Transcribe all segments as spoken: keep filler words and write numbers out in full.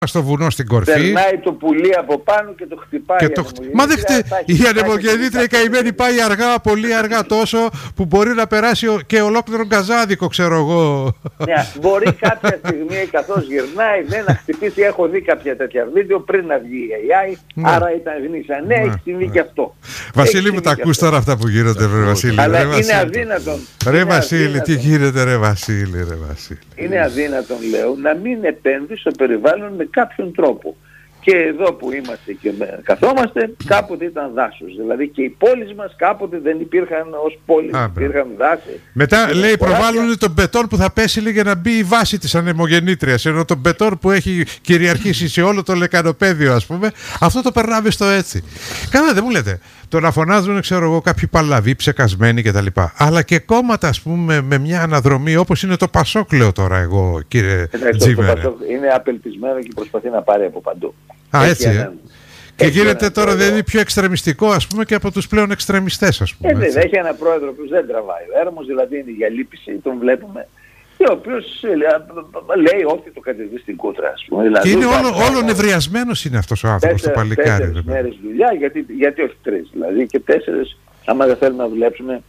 στο βουνό στην κορφή. Περνάει το πουλί από πάνω και το χτυπάει. Και το... Μα δεν χτε... η ανεμογεννήτρια η καημένη πάει αργά, πολύ αργά, τόσο που μπορεί να περάσει και ολόκληρο γκαζάδικο, ξέρω εγώ. Ναι, μπορεί κάποια στιγμή καθώς γυρνάει ναι, να χτυπήσει. Έχω δει κάποια τέτοια βίντεο πριν να βγει η έι άι, ναι. Άρα ήταν γνήσια. Ναι, ναι, έχει συμβεί ναι. Και αυτό. Βασίλη μου, τα ακούς τώρα αυτά που γίνονται, ρε Βασίλη. Αλλά ρε, είναι Βασίλη. Αδύνατον. Ρε Βασίλη, τι γίνεται, ρε Βασίλη, ρε Βασίλη. Είναι αδύνατον, λέω, να μην επένδυει στο περιβάλλον με κάποιον τρόπο. Και εδώ που είμαστε και καθόμαστε, κάποτε ήταν δάσος. Δηλαδή και οι πόλεις μας κάποτε δεν υπήρχαν ως πόλεις, Α, υπήρχαν δάση. Μετά λέει προβάλλουν τον μπετόν που θα πέσει για να μπει η βάση της ανεμογεννήτριας. Ενώ τον μπετόν που έχει κυριαρχήσει σε όλο το λεκανοπέδιο, ας πούμε, αυτό το περνάμε στο έτσι. Καλά, δεν μου λέτε. Το να φωνάζουν, ξέρω εγώ, κάποιοι παλαβοί, ψεκασμένοι κτλ. Αλλά και κόμματα, ας πούμε, με μια αναδρομή όπως είναι το Πασόκ, λέω τώρα εγώ, κύριε Τζίμερε. Το Πασόκ είναι απελπισμένο και προσπαθεί να πάρει από παντού. Α, έτσι, έτσι ε. Και έχει γίνεται τώρα δηλαδή πιο εξτρεμιστικό, ας πούμε, και από τους πλέον εξτρεμιστές, ας πούμε. Ε, δεν έχει ένα πρόεδρο που δεν τραβάει. Ο έρμος δηλαδή είναι για λύπηση, τον βλέπουμε. Και ο οποίος λέει ό,τι το κατεβεί στην κούτρα, ας πούμε. Δηλαδή, και είναι όλο, όλο νευριασμένος είναι αυτός ο άνθρωπος, τέσσερα, το παλικάρι. Τέσσερις μέρες δουλειά, γιατί, γιατί όχι τρεις. Δηλαδή και τέσσερις, άμα δεν θέλουμε να δουλέψουμε.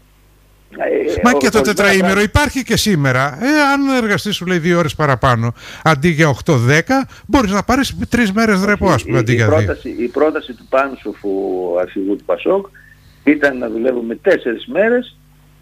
Μα ε, και το τετραήμερο υπάρχει και σήμερα. Ε, αν εργαστείς σου λέει δύο ώρες παραπάνω αντί για οκτώ δέκα, μπορείς να πάρεις τρεις μέρες ρεπό, ας πούμε, αντί η, για η, δύο. πρόταση, η πρόταση του Πάνσοφου αρχηγού του Πασόκ ήταν να δουλεύουμε τέσσερις μέρες,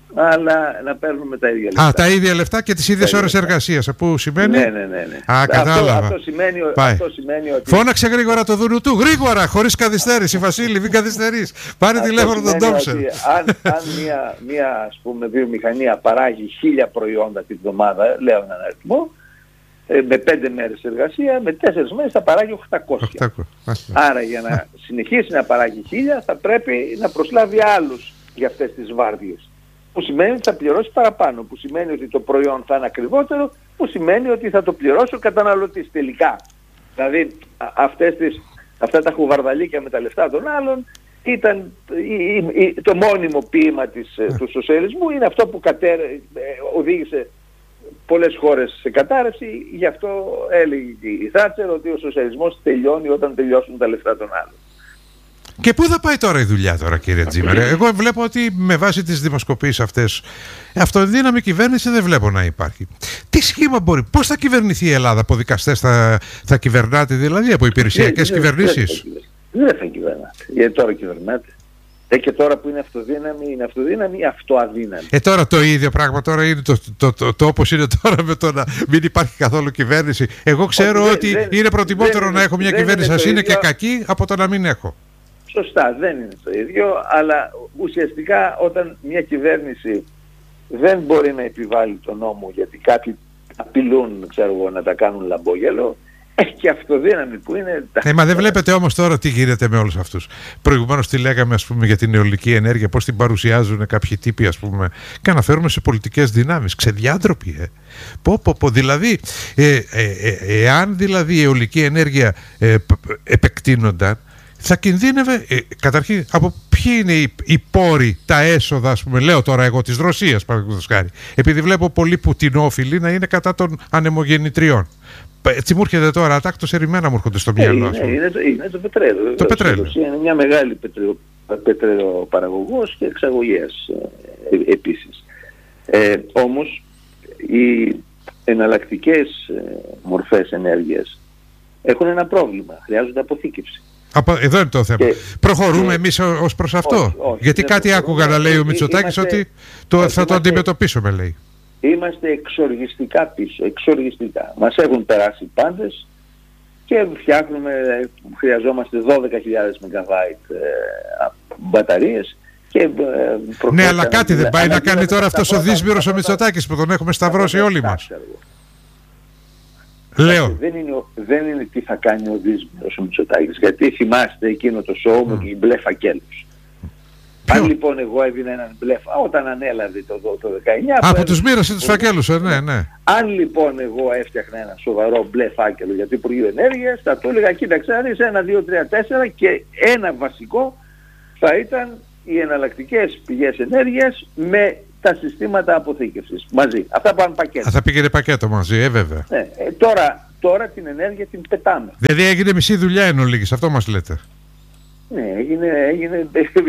αλλά να παίρνουμε τα ίδια λεφτά. Α, τα ίδια λεφτά και τις ίδιες ώρες εργασίας. Που σημαίνει. Ναι, ναι, ναι, ναι. Α, κατάλαβα. Αυτό, αυτό, σημαίνει, αυτό σημαίνει ότι. Φώναξε γρήγορα το δούνου του. Γρήγορα, χωρίς καθυστέρηση. Βασίλη, μην καθυστερείς. Πάρε τηλέφωνο τον Ντόμψερ. Αν, αν μια, μια ας πούμε, βιομηχανία παράγει χίλια προϊόντα την εβδομάδα, λέω έναν αριθμό, με πέντε μέρες εργασία, με τέσσερις μέρες θα παράγει οκτακόσια. Άρα για να συνεχίσει να παράγει χίλια θα πρέπει να προσλάβει άλλους για αυτές τις βάρδιες. Που σημαίνει ότι θα πληρώσει παραπάνω, που σημαίνει ότι το προϊόν θα είναι ακριβότερο, που σημαίνει ότι θα το πληρώσει ο καταναλωτής τελικά. Δηλαδή αυτές τις, αυτά τα χουβαρδαλίκια με τα λεφτά των άλλων ήταν η, η, η, το μόνιμο ποίημα της, yeah. του σοσιαλισμού, είναι αυτό που κατέρε, οδήγησε πολλές χώρες σε κατάρρευση. Γι' αυτό έλεγε η Θάτσερ ότι ο σοσιαλισμός τελειώνει όταν τελειώσουν τα λεφτά των άλλων. Και πού θα πάει τώρα η δουλειά τώρα, κύριε Τζίμερε? Εγώ βλέπω ότι με βάση τις δημοσκοπήσεις αυτές αυτοδύναμη κυβέρνηση δεν βλέπω να υπάρχει. Τι σχήμα μπορεί, πώς θα κυβερνηθεί η Ελλάδα? Από δικαστές θα, θα κυβερνάτε, δηλαδή από υπηρεσιακές κυβερνήσεις? Δεν θα κυβερνάτε, γιατί τώρα κυβερνάτε. Ε, και τώρα που είναι αυτοδύναμη, είναι αυτοδύναμη ή αυτοαδύναμη. Ε, τώρα το ίδιο πράγμα τώρα είναι το, το, το, το, το όπως είναι τώρα με το να μην υπάρχει καθόλου κυβέρνηση. Εγώ ξέρω δεν, ότι δεν, είναι προτιμότερο δεν, να έχω μια κυβέρνηση ας είναι και κακή από το να μην έχω. Σωστά, δεν είναι το ίδιο, αλλά ουσιαστικά όταν μια κυβέρνηση δεν μπορεί να επιβάλλει τον νόμο γιατί κάποιοι απειλούν, ξέρω εγώ, να τα κάνουν λαμπόγελο, έχει και αυτοδύναμη που είναι... Ε, μα δεν βλέπετε όμως τώρα τι γίνεται με όλους αυτούς. Προηγουμένως τι λέγαμε, ας πούμε, για την αιωλική ενέργεια, πώς την παρουσιάζουν κάποιοι τύποι, ας πούμε, και αναφέρουμε σε πολιτικές δυνάμεις. Ξεδιάντροποι, ε. Πω, πω, πω. Δηλαδή, ε, ε, ε, εάν δηλαδή η αιωλική ενέργεια ε, επεκτείνονταν, θα κινδύνευε, ε, καταρχήν, από ποιοι είναι οι, οι πόροι, τα έσοδα, ας πούμε, λέω τώρα εγώ, της Ρωσίας, παραδείγματος χάρη, επειδή βλέπω πολλοί πουτινόφιλοι να είναι κατά των ανεμογεννητριών. Έτσι μου έρχεται τώρα, ατάκτως ερημένα μου έρχονται στο μυαλό. Είναι, είναι, το, είναι το πετρέλαιο. Το πετρέλαιο. Η Ρωσία είναι μια μεγάλη πετρελαιοπαραγωγός και εξαγωγές ε, επίσης. Ε, όμως, οι εναλλακτικές ε, μορφές ενέργειας έχουν ένα πρόβλημα. Χρειάζονται αποθήκευση. Εδώ είναι το θέμα. Και, Προχωρούμε και, εμείς ως προς αυτό. Όχι, όχι, γιατί κάτι άκουγα να λέει ο Μητσοτάκης ότι το, θα είμαστε, το αντιμετωπίσουμε, λέει. Είμαστε εξοργιστικά πίσω. Εξοργιστικά. Μας έχουν περάσει οι πάντες και φτιάχνουμε, χρειαζόμαστε δώδεκα χιλιάδες μεγαβάιτ ε, μπαταρίες. Και, ε, ναι, αλλά κάτι δεν πάει να κάνει τώρα αυτός ο δύσμυρος ο Μητσοτάκης που τον έχουμε σταυρώσει όλοι μας. Λέω. Δεν είναι, δεν είναι τι θα κάνει ο δύσμυρος ο Μητσοτάκης, γιατί θυμάστε εκείνο το σοου με τους μπλε φακέλους. Αν λοιπόν εγώ έδινα έναν μπλε, όταν ανέλαβε το, το, το δεκαεννιά... Από τους μοίρασε τους φακέλους, ε, ναι, ναι. Αν λοιπόν εγώ έφτιαχνα ένα σοβαρό μπλε φάκελο για το Υπουργείο Ενέργειας, θα του έλεγα κοίταξε να δεις ένα, δύο, τρία, τέσσερα και ένα βασικό θα ήταν οι εναλλακτικές πηγές ενέργειας με τα συστήματα αποθήκευσης μαζί. Αυτά πάνε πακέτο. Θα πήγαινε πακέτο μαζί, ε, βέβαια. Ναι, ε, τώρα τώρα την ενέργεια την πετάμε. Δηλαδή έγινε μισή δουλειά εν ολίγης, αυτό μας λέτε. Ναι, έγινε, έγινε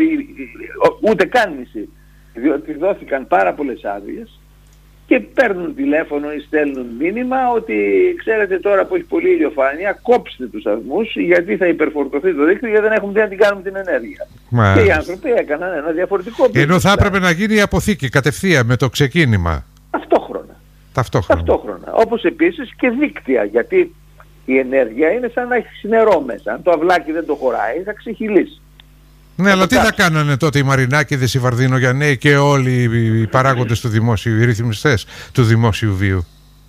ούτε καν μισή. Διότι δόθηκαν πάρα πολλές άδειες και παίρνουν τηλέφωνο ή στέλνουν μήνυμα ότι ξέρετε τώρα που έχει πολύ ηλιοφάνεια, κόψτε τους σταθμούς γιατί θα υπερφορτωθεί το δίκτυο γιατί δεν έχουμε δει να την κάνουμε την ενέργεια. Μα... Και οι άνθρωποι έκαναν ένα διαφορετικό business. Ενώ θα έπρεπε να γίνει η αποθήκη κατευθείαν με το ξεκίνημα. Ταυτόχρονα. Ταυτόχρονα. Ταυτόχρονα. Όπως επίσης και δίκτυα, γιατί η ενέργεια είναι σαν να έχει νερό μέσα. Αν το αυλάκι δεν το χωράει θα ξεχυλήσει. Ναι, αλλά τι θα κάνανε τότε οι Μαρινάκηδες, οι Βαρδινογιαννέοι και όλοι οι παράγοντες του δημόσιου, οι ρυθμιστές του δημόσιου βίου.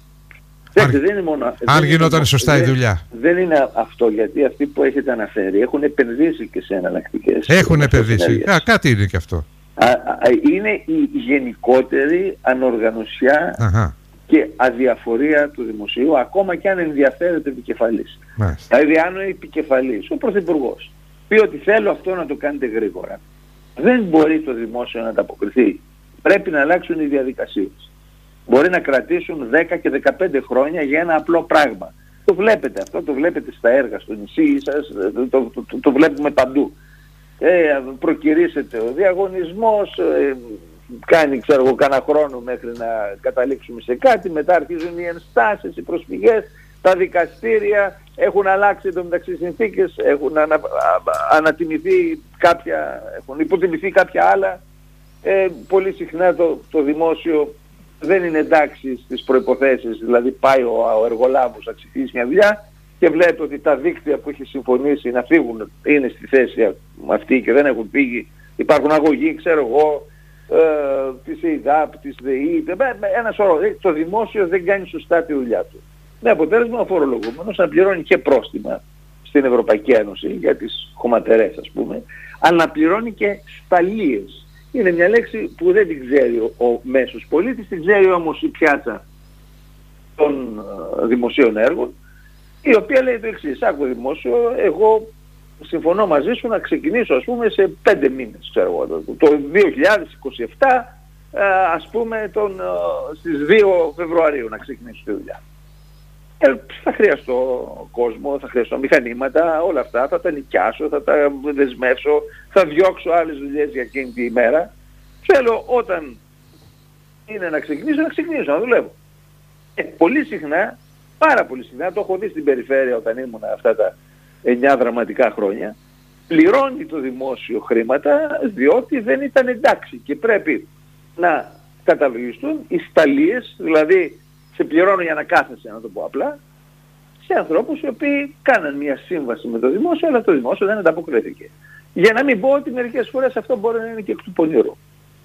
Αν, δεν είναι μόνο, αν γινόταν είναι, σωστά δεν, η δουλειά. Δεν είναι αυτό, γιατί αυτοί που έχετε αναφέρει έχουν επενδύσει και σε εναλλακτικές. Έχουν επενδύσει. Α, κάτι είναι και αυτό. Α, α, είναι η γενικότερη ανοργανωσιά Αχα. και αδιαφορία του δημοσίου, ακόμα και αν ενδιαφέρεται επικεφαλής. Δηλαδή αν ο επικεφαλής, ο Πρωθυπουργός, πει ότι θέλω αυτό να το κάνετε γρήγορα, δεν μπορεί το δημόσιο να ανταποκριθεί. Πρέπει να αλλάξουν οι διαδικασίες. Μπορεί να κρατήσουν δέκα και δεκαπέντε χρόνια για ένα απλό πράγμα. Το βλέπετε αυτό, το βλέπετε στα έργα, στο νησί σας, το, το, το, το βλέπουμε παντού. Ε, προκυρήσετε ο διαγωνισμός, ε, κάνει ξέρω εγώ κάνα χρόνο μέχρι να καταλήξουμε σε κάτι, μετά αρχίζουν οι ενστάσεις, οι προσφυγές, τα δικαστήρια, έχουν αλλάξει το μεταξύ συνθήκες, έχουν ανα, α, ανατιμηθεί κάποια, έχουν υποτιμηθεί κάποια άλλα. Ε, πολύ συχνά το, το δημόσιο δεν είναι εντάξει στις προϋποθέσεις, δηλαδή πάει ο, ο εργολάβος να ψηφίσει μια δουλειά και βλέπει ότι τα δίκτυα που έχει συμφωνήσει να φύγουν είναι στη θέση αυτή και δεν έχουν φύγει, υπάρχουν αγωγοί, ξέρω εγώ, ε, της ΕΙΔΑΠ, της ΔΕΗ, ένα σωρό. Το δημόσιο δεν κάνει σωστά τη δουλειά του. Με αποτέλεσμα ο φορολογούμενος να πληρώνει και πρόστιμα στην Ευρωπαϊκή Ένωση για τις χωματερές ας πούμε, αλλά να πληρώνει και σταλίες. Είναι μια λέξη που δεν την ξέρει ο, ο μέσος πολίτης, την ξέρει όμως η πιάτσα των uh, δημοσίων έργων, η οποία λέει το εξής: άκου δημόσιο, εγώ συμφωνώ μαζί σου να ξεκινήσω ας πούμε σε πέντε μήνες, ξέρω εγώ, το δύο χιλιάδες είκοσι επτά uh, ας πούμε τον, uh, στις δύο Φεβρουαρίου να ξεκινήσω τη δουλειά. Ε, θα χρειαστώ κόσμο, θα χρειαστώ μηχανήματα, όλα αυτά, θα τα νοικιάσω, θα τα δεσμεύσω, θα διώξω άλλες δουλειές για εκείνη τη ημέρα. Θέλω όταν είναι να ξεκινήσω, να ξεκινήσω, να δουλεύω. Ε, πολύ συχνά, πάρα πολύ συχνά, το έχω δει στην περιφέρεια όταν ήμουν αυτά τα εννιά δραματικά χρόνια, πληρώνει το δημόσιο χρήματα διότι δεν ήταν εντάξει και πρέπει να καταλογιστούν οι σταλίες, δηλαδή σε πληρώνω για να κάθεσαι, να το πω απλά, σε ανθρώπους οι οποίοι κάναν μια σύμβαση με το δημόσιο, αλλά το δημόσιο δεν ανταποκρίθηκε. Για να μην πω ότι μερικές φορές αυτό μπορεί να είναι και εκ του πονηρού.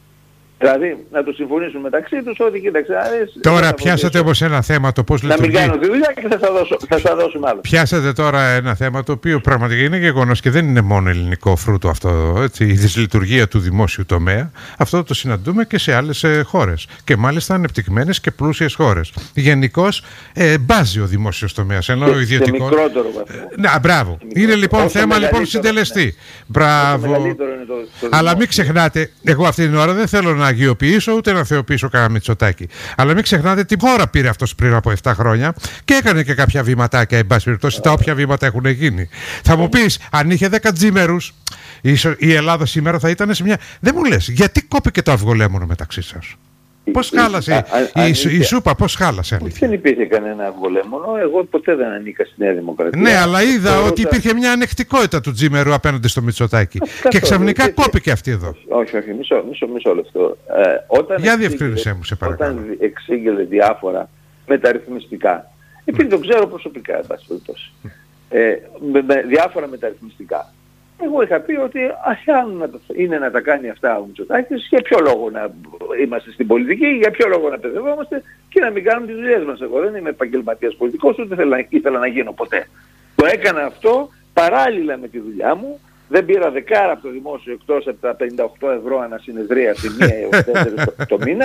Δηλαδή να το συμφωνήσουν μεταξύ τους ότι κοίταξε. Τώρα πιάσατε όμως ένα θέμα το πώς λειτουργεί. Να μην κάνω τη δουλειά και θα σας δώσω, θα σας δώσουν άλλο. Πιάσατε τώρα ένα θέμα το οποίο πραγματικά είναι γεγονός και δεν είναι μόνο ελληνικό φρούτο αυτό, έτσι, η δυσλειτουργία του δημόσιου τομέα. Αυτό το συναντούμε και σε άλλες ε, χώρες και μάλιστα ανεπτυγμένες και πλούσιες χώρες. Γενικώς ε, μπάζει ο δημόσιος τομέας, ενώ ο ιδιωτικός. Σε μικρότερο βαθμό. Ε, να, μπράβο. Είναι λοιπόν όσο θέμα λοιπόν συντελεστή. Ναι. Μπράβο. Το, το Αλλά μην ξεχνάτε, εγώ αυτή την ώρα δεν θέλω να αγιοποιήσω ούτε να θεοποιήσω κανένα Μητσοτάκη. Αλλά μην ξεχνάτε τι χώρα πήρε αυτός πριν από επτά χρόνια και έκανε και κάποια βηματάκια, εν πάση περιπτώσει, τα όποια βήματα έχουν γίνει. Θα μου πεις, αν είχε δέκα τζίμερους, η Ελλάδα σήμερα θα ήταν σε μια. Δεν μου λες, γιατί κόπηκε το αυγολέμονο μεταξύ σας? Πώς χάλασε α, η, α, η, η, η σούπα, πώς χάλασε αλήθεια? Δεν υπήρχε κανένα αυγολέμονο, εγώ ποτέ δεν ανήκα στη Νέα Δημοκρατία. Ναι, αλλά είδα Θεωρούσα... ότι υπήρχε μια ανεκτικότητα του Τζίμερου απέναντι στο Μητσοτάκη. Και ξαφνικά δεν... κόπηκε αυτή εδώ. Όχι, όχι, μισό, μισό, μισό λεπτό. Ε, όταν Για διευκρίνησέ μου, σε παρακαλώ. Όταν εξήγηλε διάφορα μεταρρυθμιστικά, επειδή το ξέρω προσωπικά, εν πάση περιπτώσει, ε, με, με διάφορα μεταρρυθμιστικά. Εγώ είχα πει ότι αν είναι να τα κάνει αυτά ο Μητσοτάκης, για ποιο λόγο να είμαστε στην πολιτική, για ποιο λόγο να παιδευόμαστε και να μην κάνουμε τις δουλειές μας. Εγώ δεν είμαι επαγγελματίας πολιτικός, ούτε ήθελα, ήθελα να γίνω ποτέ. Το έκανα αυτό παράλληλα με τη δουλειά μου. Δεν πήρα δεκάρα από το δημόσιο εκτός από τα πενήντα οκτώ ευρώ ανά συνεδρίαση μία έως τέσσερα το, το μήνα.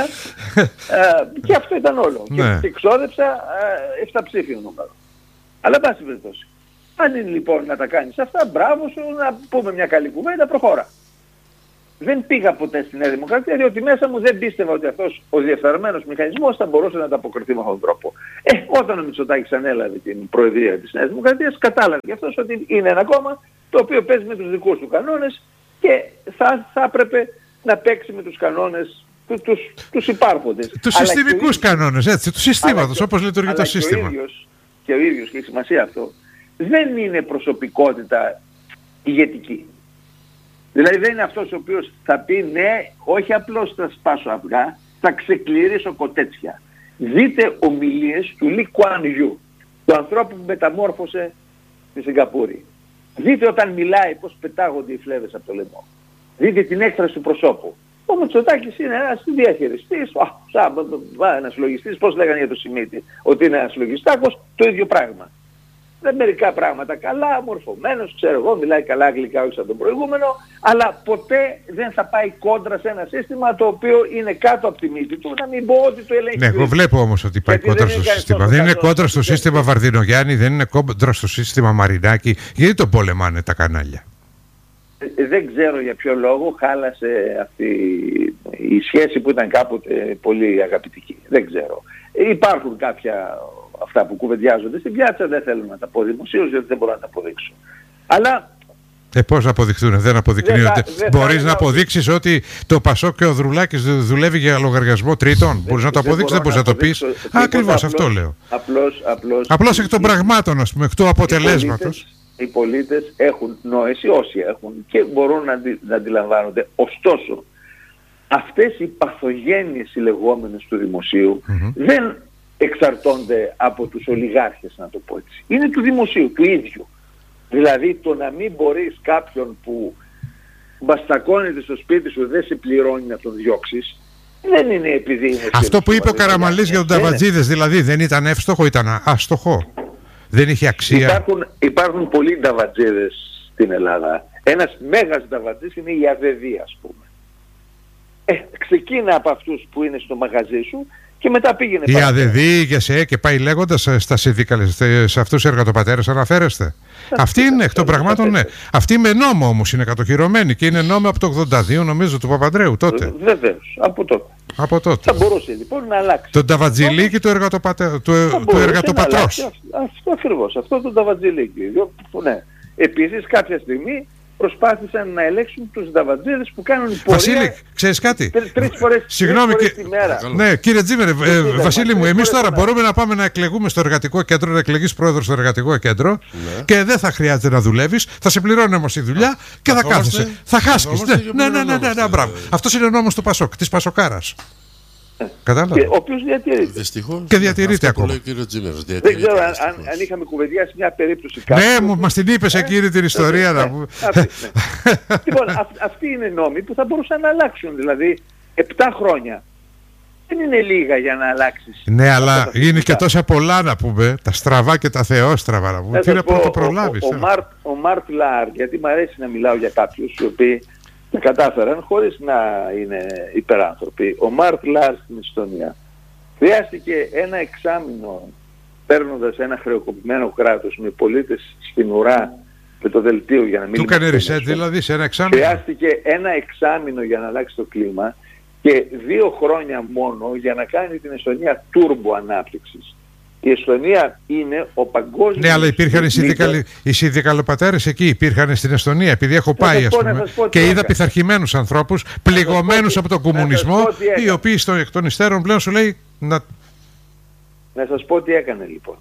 ε, και αυτό ήταν όλο. Ναι. Και εξόδεψα ε, επτά ψήφιο νούμερο. Αλλά πάση περιπτώσει. Αν είναι λοιπόν να τα κάνεις αυτά, μπράβο σου, να πούμε μια καλή κουβέντα, προχώρα. δεν πήγα ποτέ στη Νέα Δημοκρατία, διότι μέσα μου δεν πίστευα ότι αυτός ο διεφθαρμένος μηχανισμός θα μπορούσε να ανταποκριθεί με αυτόν τον τρόπο. Ε, όταν ο Μητσοτάκης ανέλαβε την προεδρία της Νέας Δημοκρατίας, κατάλαβε και αυτός ότι είναι ένα κόμμα το οποίο παίζει με τους δικούς του κανόνες και θα, θα έπρεπε να παίξει με τους κανόνες του, τους, τους υπάρχοντες. Τους συστημικούς κανόνες, έτσι, του συστήματος, όπως λειτουργεί αλλά το σύστημα. Και ο ίδιος, και ο ίδιος, και η σημασία αυτό, δεν είναι προσωπικότητα ηγετική. Δηλαδή δεν είναι αυτός ο οποίος θα πει ναι, όχι απλώς θα σπάσω αυγά, θα ξεκληρίσω κοτέτσια. Δείτε ομιλίες του Λι Κουάν Ιου, του ανθρώπου που μεταμόρφωσε στη Σιγκαπούρη. Δείτε όταν μιλάει πώς πετάγονται οι φλέβες από το λαιμό. Δείτε την έκφραση του προσώπου. Ο Μητσοτάκης είναι ένας διαχειριστής, α, ένας λογιστής, πώς λέγανε για το Σιμίτη, ότι είναι ένας λογιστάκος, το ίδιο πράγμα. Δεν μερικά πράγματα καλά, μορφωμένος, ξέρω εγώ, μιλάει καλά αγγλικά όχι σαν τον προηγούμενο, αλλά ποτέ δεν θα πάει κόντρα σε ένα σύστημα το οποίο είναι κάτω από τη μύτη του, να μην πω ότι το ελέγχει. Ναι, εγώ βλέπω όμως ότι πάει κόντρα στο σύστημα. Δεν είναι κόντρα στο σύστημα Βαρδινογιάννη, δεν είναι κόντρα στο σύστημα Μαρινάκη. Γιατί το πολεμάνε τα κανάλια? Ε, δεν ξέρω για ποιο λόγο χάλασε αυτή η σχέση που ήταν κάποτε πολύ αγαπητική. Δεν ξέρω. Ε, υπάρχουν κάποια αυτά που κουβεντιάζονται στην πιάτσα, δεν θέλω να τα πω δημοσίως, γιατί δεν μπορώ να τα αποδείξω. Αλλά... Ε, πώς να αποδειχθούν, δεν αποδεικνύονται. Μπορείς να, να αποδείξεις ότι το Πασόκ και ο Δρουλάκης δουλεύει για λογαριασμό τρίτων. Μπορείς να το αποδείξεις, δεν μπορείς να το πεις. Ακριβώς, αυτό λέω. Απλώς, απλώς, απλώς εκ των πραγμάτων, ας πούμε, εκ του αποτελέσματος. Οι πολίτες έχουν νόηση, όσοι έχουν, και μπορούν να, αντι, να αντιλαμβάνονται. Ωστόσο, αυτές οι παθογένειες οι λεγόμενες του δημοσίου mm-hmm. δεν εξαρτώνται από τους ολιγάρχες, να το πω έτσι. Είναι του δημοσίου, του ίδιου. Δηλαδή το να μην μπορείς κάποιον που μπαστακώνεται στο σπίτι σου, δεν σε πληρώνει να τον διώξεις, δεν είναι επειδή είναι... Αυτό που είπε ο Καραμανλής για τον Νταβατζίδες, δηλαδή δεν ήταν εύστοχο, ήταν άστοχο? Δεν είχε αξία? Υπάρχουν, υπάρχουν πολλοί Νταβατζίδες στην Ελλάδα. Ένας μέγας Νταβατζής είναι η ΑΔΔ, ας πούμε. Ε, ξεκίνα από αυτούς που είναι στο μαγαζί σου και μετά πήγαινε... Η ΑΔΔ, η ΓΕΣΕ και πάει λέγοντας στα συνδικαλιστές, σε αυτούς τους εργατοπατέρες αναφέρεστε. Αυτή είναι εκ των πραγμάτων, ναι. Αυτή με νόμο όμως είναι κατοχυρωμένη και είναι νόμο από το ογδόντα δύο, νομίζω, του Παπανδρέου τότε. Βεβαίως, από τότε. Από τότε. Θα μπορούσε λοιπόν να αλλάξει. Τον Ταβατζηλίκη του, εργατοπατε... του, του εργατοπατρός. Αυτό ακριβώς, αυτό το Ταβατζηλίκη. Ναι. Επίσης κάποια στιγμή προσπάθησαν να ελέγξουν τους Νταβατζίδες που κάνουν πορεία... Βασίλη, ξέρεις κάτι? Τρεις φορές, Συγγνώμη, τρεις φορές και... τη μέρα. Ναι, κύριε Τζίμερε, ε, Βασίλη μου, εμείς τώρα μπορούμε να πάμε να εκλεγούμε στο εργατικό κέντρο, να εκλεγείς πρόεδρος στο εργατικό κέντρο, ναι. Και δεν θα χρειάζεται να δουλεύεις, θα σε πληρώνει όμως η δουλειά και θα κάθεσαι. Θα χάσκεις. Ναι, ναι, ναι, ναι, μπράβο. Αυτός είναι ο νόμος του Πασόκ, της Πασοκάρας. Κατάλαβα. Ο οποίος διατηρείται. Δυστυχώς, και διατηρείται ακόμα. Δεν ξέρω αν, αν, αν είχαμε κουβεντιάσει μια περίπτωση κάποιου. Ναι, μου, μας την είπες εκείνη την ιστορία. Ναι, ναι, ναι, αυτή, ναι. Λοιπόν, αυ, αυτοί είναι νόμοι που θα μπορούσαν να αλλάξουν. Δηλαδή, επτά χρόνια δεν είναι λίγα για να αλλάξεις. Ναι, αλλά είναι και τόσα πολλά να πούμε. Τα στραβά και τα θεόστραβα να πούμε. Τι να το προλάβεις. Ο, ο, ο, ο Μαρτ Λάρ, γιατί μου αρέσει να μιλάω για κάποιους οι οποίοι τα κατάφεραν χωρίς να είναι υπεράνθρωποι. Ο Μαρτ Λάρ στην Εστονία χρειάστηκε ένα εξάμηνο, παίρνοντας ένα χρεοκοπημένο κράτος με πολίτες στην ουρά με το δελτίο για να μην... Του έκανε reset δηλαδή σε ένα εξάμηνο. Χρειάστηκε ένα εξάμηνο για να αλλάξει το κλίμα και δύο χρόνια μόνο για να κάνει την Εστονία τούρμπο ανάπτυξης. Η Εστονία είναι ο παγκόσμιος... Ναι, αλλά υπήρχαν οι, συνδικαλ... οι συνδικαλοπατέρες εκεί, υπήρχαν στην Εστονία, επειδή έχω πάει, ας πούμε, και είδα πειθαρχημένους ανθρώπους, πληγωμένους από τον κομμουνισμό, οι οποίοι στο εκ των υστέρων πλέον σου λέει να... Να σας πω τι έκανε λοιπόν.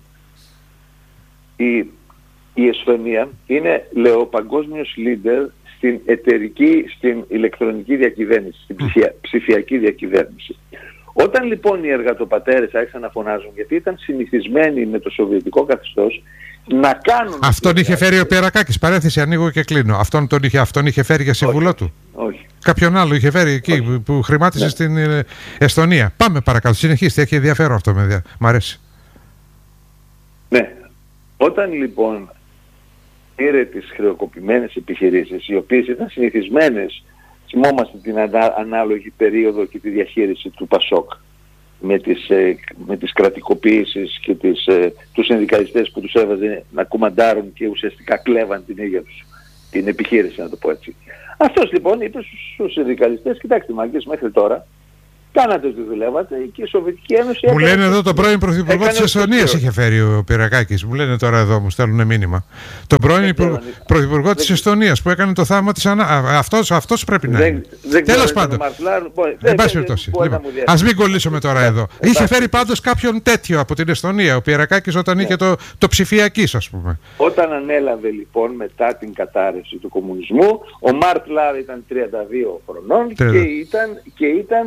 Η, η Εστονία είναι, λέω, παγκόσμιος leader στην εταιρική, στην ηλεκτρονική διακυβέρνηση, στην ψηφια... ψηφιακή διακυβέρνηση. Όταν λοιπόν οι εργατοπατέρες άρχισαν να φωνάζουν, γιατί ήταν συνηθισμένοι με το σοβιετικό καθεστώς να κάνουν... Αυτόν είχε φέρει ο Πιερακάκης, παρέθεση, ανοίγω και κλείνω. Αυτόν τον είχε, αυτόν είχε φέρει για σύμβουλό όχι, του. Όχι. Κάποιον άλλο είχε φέρει εκεί όχι. που χρημάτισε ναι. στην ε, Εστονία. Πάμε παρακαλώ, συνεχίστε, έχει ενδιαφέρον αυτό, με δια... μ' αρέσει. Ναι. Όταν λοιπόν πήρε τις χρεοκοπημένες επιχειρήσεις, οι οποίες ήταν συνηθισμένες, θυμόμαστε την ανα, ανάλογη περίοδο και τη διαχείριση του Πασόκ με τις, ε, με τις κρατικοποιήσεις και τις, ε, τους συνδικαλιστές που τους έβαζε να κουμαντάρουν και ουσιαστικά κλέβαν την ίδια τους την επιχείρηση, να το πω έτσι. Αυτός λοιπόν είπε στους συνδικαλιστές, κοιτάξτε μάγκες, μέχρι τώρα κάνατε ότι δουλεύατε και η Σοβιετική Ένωση... Μου λένε εδώ τον πρώην Πρωθυπουργό της Εστονίας είχε φέρει ο Πυρακάκης. Μου λένε τώρα εδώ, μου στέλνουν μήνυμα. Τον πρώην Πρωθυπουργό της Εστονίας που έκανε το θαύμα της Ανά... Αυτός, αυτός πρέπει να είναι. Τέλος πάντων. Εν πάση περιπτώσει. Ας μην κολλήσουμε τώρα εδώ. Είχε φέρει πάντως κάποιον τέτοιο από την Εστονία, ο Πυρακάκης, όταν είχε το, το ψηφιακής, ας πούμε. Όταν ανέλαβε λοιπόν μετά την κατάρρευση του κομμουνισμού, ο Μάρτ Λάρ ήταν τριάντα δύο χρονών και ήταν, και ήταν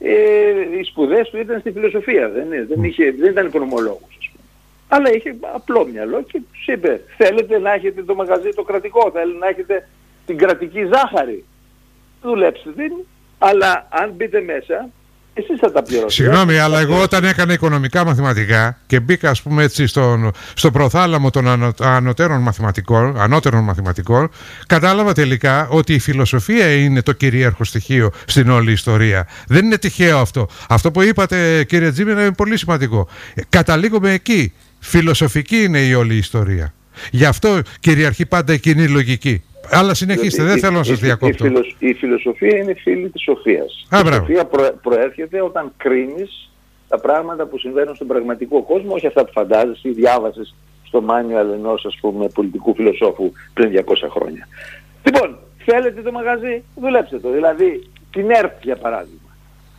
Ε, οι σπουδές του ήταν στη φιλοσοφία, δεν, δεν, είχε, δεν ήταν οικονομολόγος, ας πούμε. Αλλά είχε απλό μυαλό και τους είπε, θέλετε να έχετε το μαγαζί το κρατικό, θέλετε να έχετε την κρατική ζάχαρη, δουλέψτε την, αλλά αν μπείτε μέσα, εσείς θα τα πληρώσετε. Συγγνώμη, αλλά εγώ όταν έκανα οικονομικά μαθηματικά και μπήκα, ας πούμε έτσι, στον, στο προθάλαμο των ανω, ανωτέρων μαθηματικών, ανώτερων μαθηματικών, κατάλαβα τελικά ότι η φιλοσοφία είναι το κυρίαρχο στοιχείο στην όλη ιστορία. Δεν είναι τυχαίο αυτό. Αυτό που είπατε, κύριε Τζίμη, είναι πολύ σημαντικό. Καταλήγουμε εκεί. Φιλοσοφική είναι η όλη ιστορία. Γι' αυτό κυριαρχεί πάντα η κοινή λογική. Αλλά συνεχίστε, δεν θέλω να σας διακόπτω. Η, φιλοσ... η φιλοσοφία είναι φίλη της σοφίας. Α, η σοφία προ... προέρχεται όταν κρίνεις τα πράγματα που συμβαίνουν στον πραγματικό κόσμο, όχι αυτά που φαντάζεσαι ή διάβασες στο manual ενός, ας πούμε, πολιτικού φιλοσόφου πριν διακόσια χρόνια. Λοιπόν, θέλετε το μαγαζί, δουλέψτε το. Δηλαδή, την ΕΡΤ για παράδειγμα,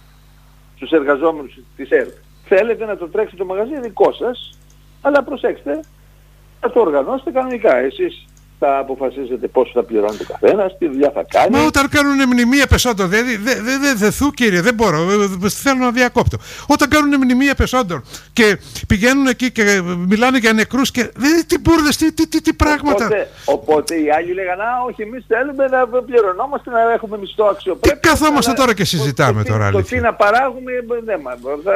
στους εργαζόμενους της ΕΡΤ. Θέλετε να το τρέξετε το μαγαζί, δικό σας, αλλά προσέξτε, θα το οργανώσετε κανονικά. Εσείς θα αποφασίσετε πόσο θα πληρώνει το καθένας, τι δουλειά θα κάνει. Μα όταν κάνουν μνημεία πεσόντων, δεν δε, δε, δε, δε θου κύριε, δεν μπορώ, δε, θέλω να διακόπτω. Όταν κάνουν μνημεία πεσόντων και πηγαίνουν εκεί και μιλάνε για νεκρούς και δε, τι μπούρδες, τι, τι, τι, τι πράγματα. Οπότε, οπότε οι άλλοι λέγανε, α, όχι, εμείς θέλουμε να πληρωνόμαστε, να έχουμε μισθό αξιοπρέπεια. Τι καθόμαστε αλλά, τώρα και συζητάμε το, τώρα. Το, το τι να παράγουμε, δεν μας.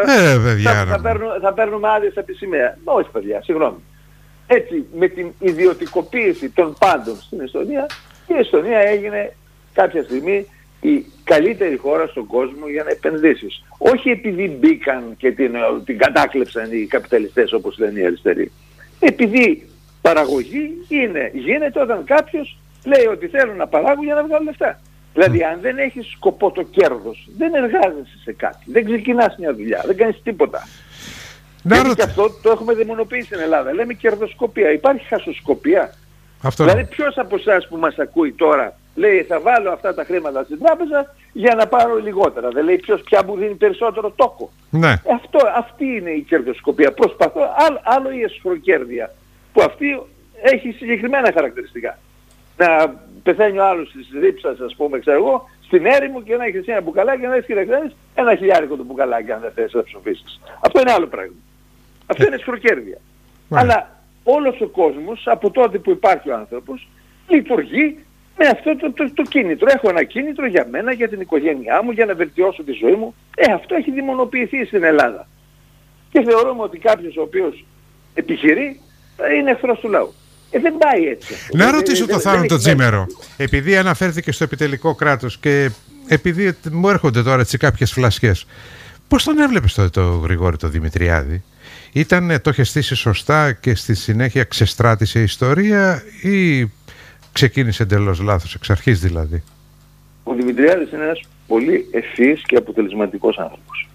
Ε, θα, θα, θα, παίρνουμε, θα παίρνουμε άδειες από τη σημαία. Όχι παιδιά, συγγνώμη. Έτσι, με την ιδιωτικοποίηση των πάντων στην Εστονία, η Εστονία έγινε κάποια στιγμή η καλύτερη χώρα στον κόσμο για να επενδύσεις. Όχι επειδή μπήκαν και την, την κατάκλεψαν οι καπιταλιστές όπως λένε οι αριστεροί. Επειδή παραγωγή είναι, γίνεται όταν κάποιος λέει ότι θέλουν να παράγουν για να βγάλουν λεφτά. Δηλαδή αν δεν έχεις σκοπό το κέρδος, δεν εργάζεσαι σε κάτι, δεν ξεκινάς μια δουλειά, δεν κάνεις τίποτα. Γιατί και αυτό το έχουμε δαιμονοποιήσει στην Ελλάδα. Λέμε κερδοσκοπία. Υπάρχει χασοσκοπία. Αυτό. Δηλαδή ποιος από εσάς που μας ακούει τώρα λέει θα βάλω αυτά τα χρήματα στην τράπεζα για να πάρω λιγότερα. Δεν λέει ποιος πια μου δίνει περισσότερο τόκο. Ναι. Αυτό, αυτή είναι η κερδοσκοπία. Προσπαθώ, άλλο, άλλο η εσχροκέρδεια που αυτή έχει συγκεκριμένα χαρακτηριστικά. Να πεθαίνει ο άλλος της ρήψας, ας πούμε, ξέρω εγώ, στην έρημο και να έχεις ένα μπουκαλάκι και να έχεις κοίταξε ένα χιλιάρικο το μπουκαλάκι αν δεν θες να ψοφήσεις. Αυτό είναι άλλο πράγμα. Αυτό είναι εσχροκέρδεια. Αλλά όλος ο κόσμος από τότε που υπάρχει ο άνθρωπος λειτουργεί με αυτό το, το, το κίνητρο. Έχω ένα κίνητρο για μένα, για την οικογένειά μου, για να βελτιώσω τη ζωή μου. Ε, αυτό έχει δημονοποιηθεί στην Ελλάδα. Και θεωρούμε ότι κάποιος ο οποίος επιχειρεί είναι εχθρός του λαού. Ε, δεν πάει έτσι. Να ρωτήσω το Θάνο το Τζίμερο. Επειδή αναφέρθηκε στο επιτελικό κράτος και επειδή μου έρχονται τώρα έτσι κάποιες φλασιές, πώς τον έβλεπες τότε το Γρηγόρη το Δημητριάδη? Ήταν, το είχε στήσει σωστά και στη συνέχεια ξεστράτησε η ιστορία ή ξεκίνησε εντελώς λάθος, εξ αρχής δηλαδή? Ο Δημητριάδης είναι ένας πολύ ευφύης και αποτελεσματικός άνθρωπος.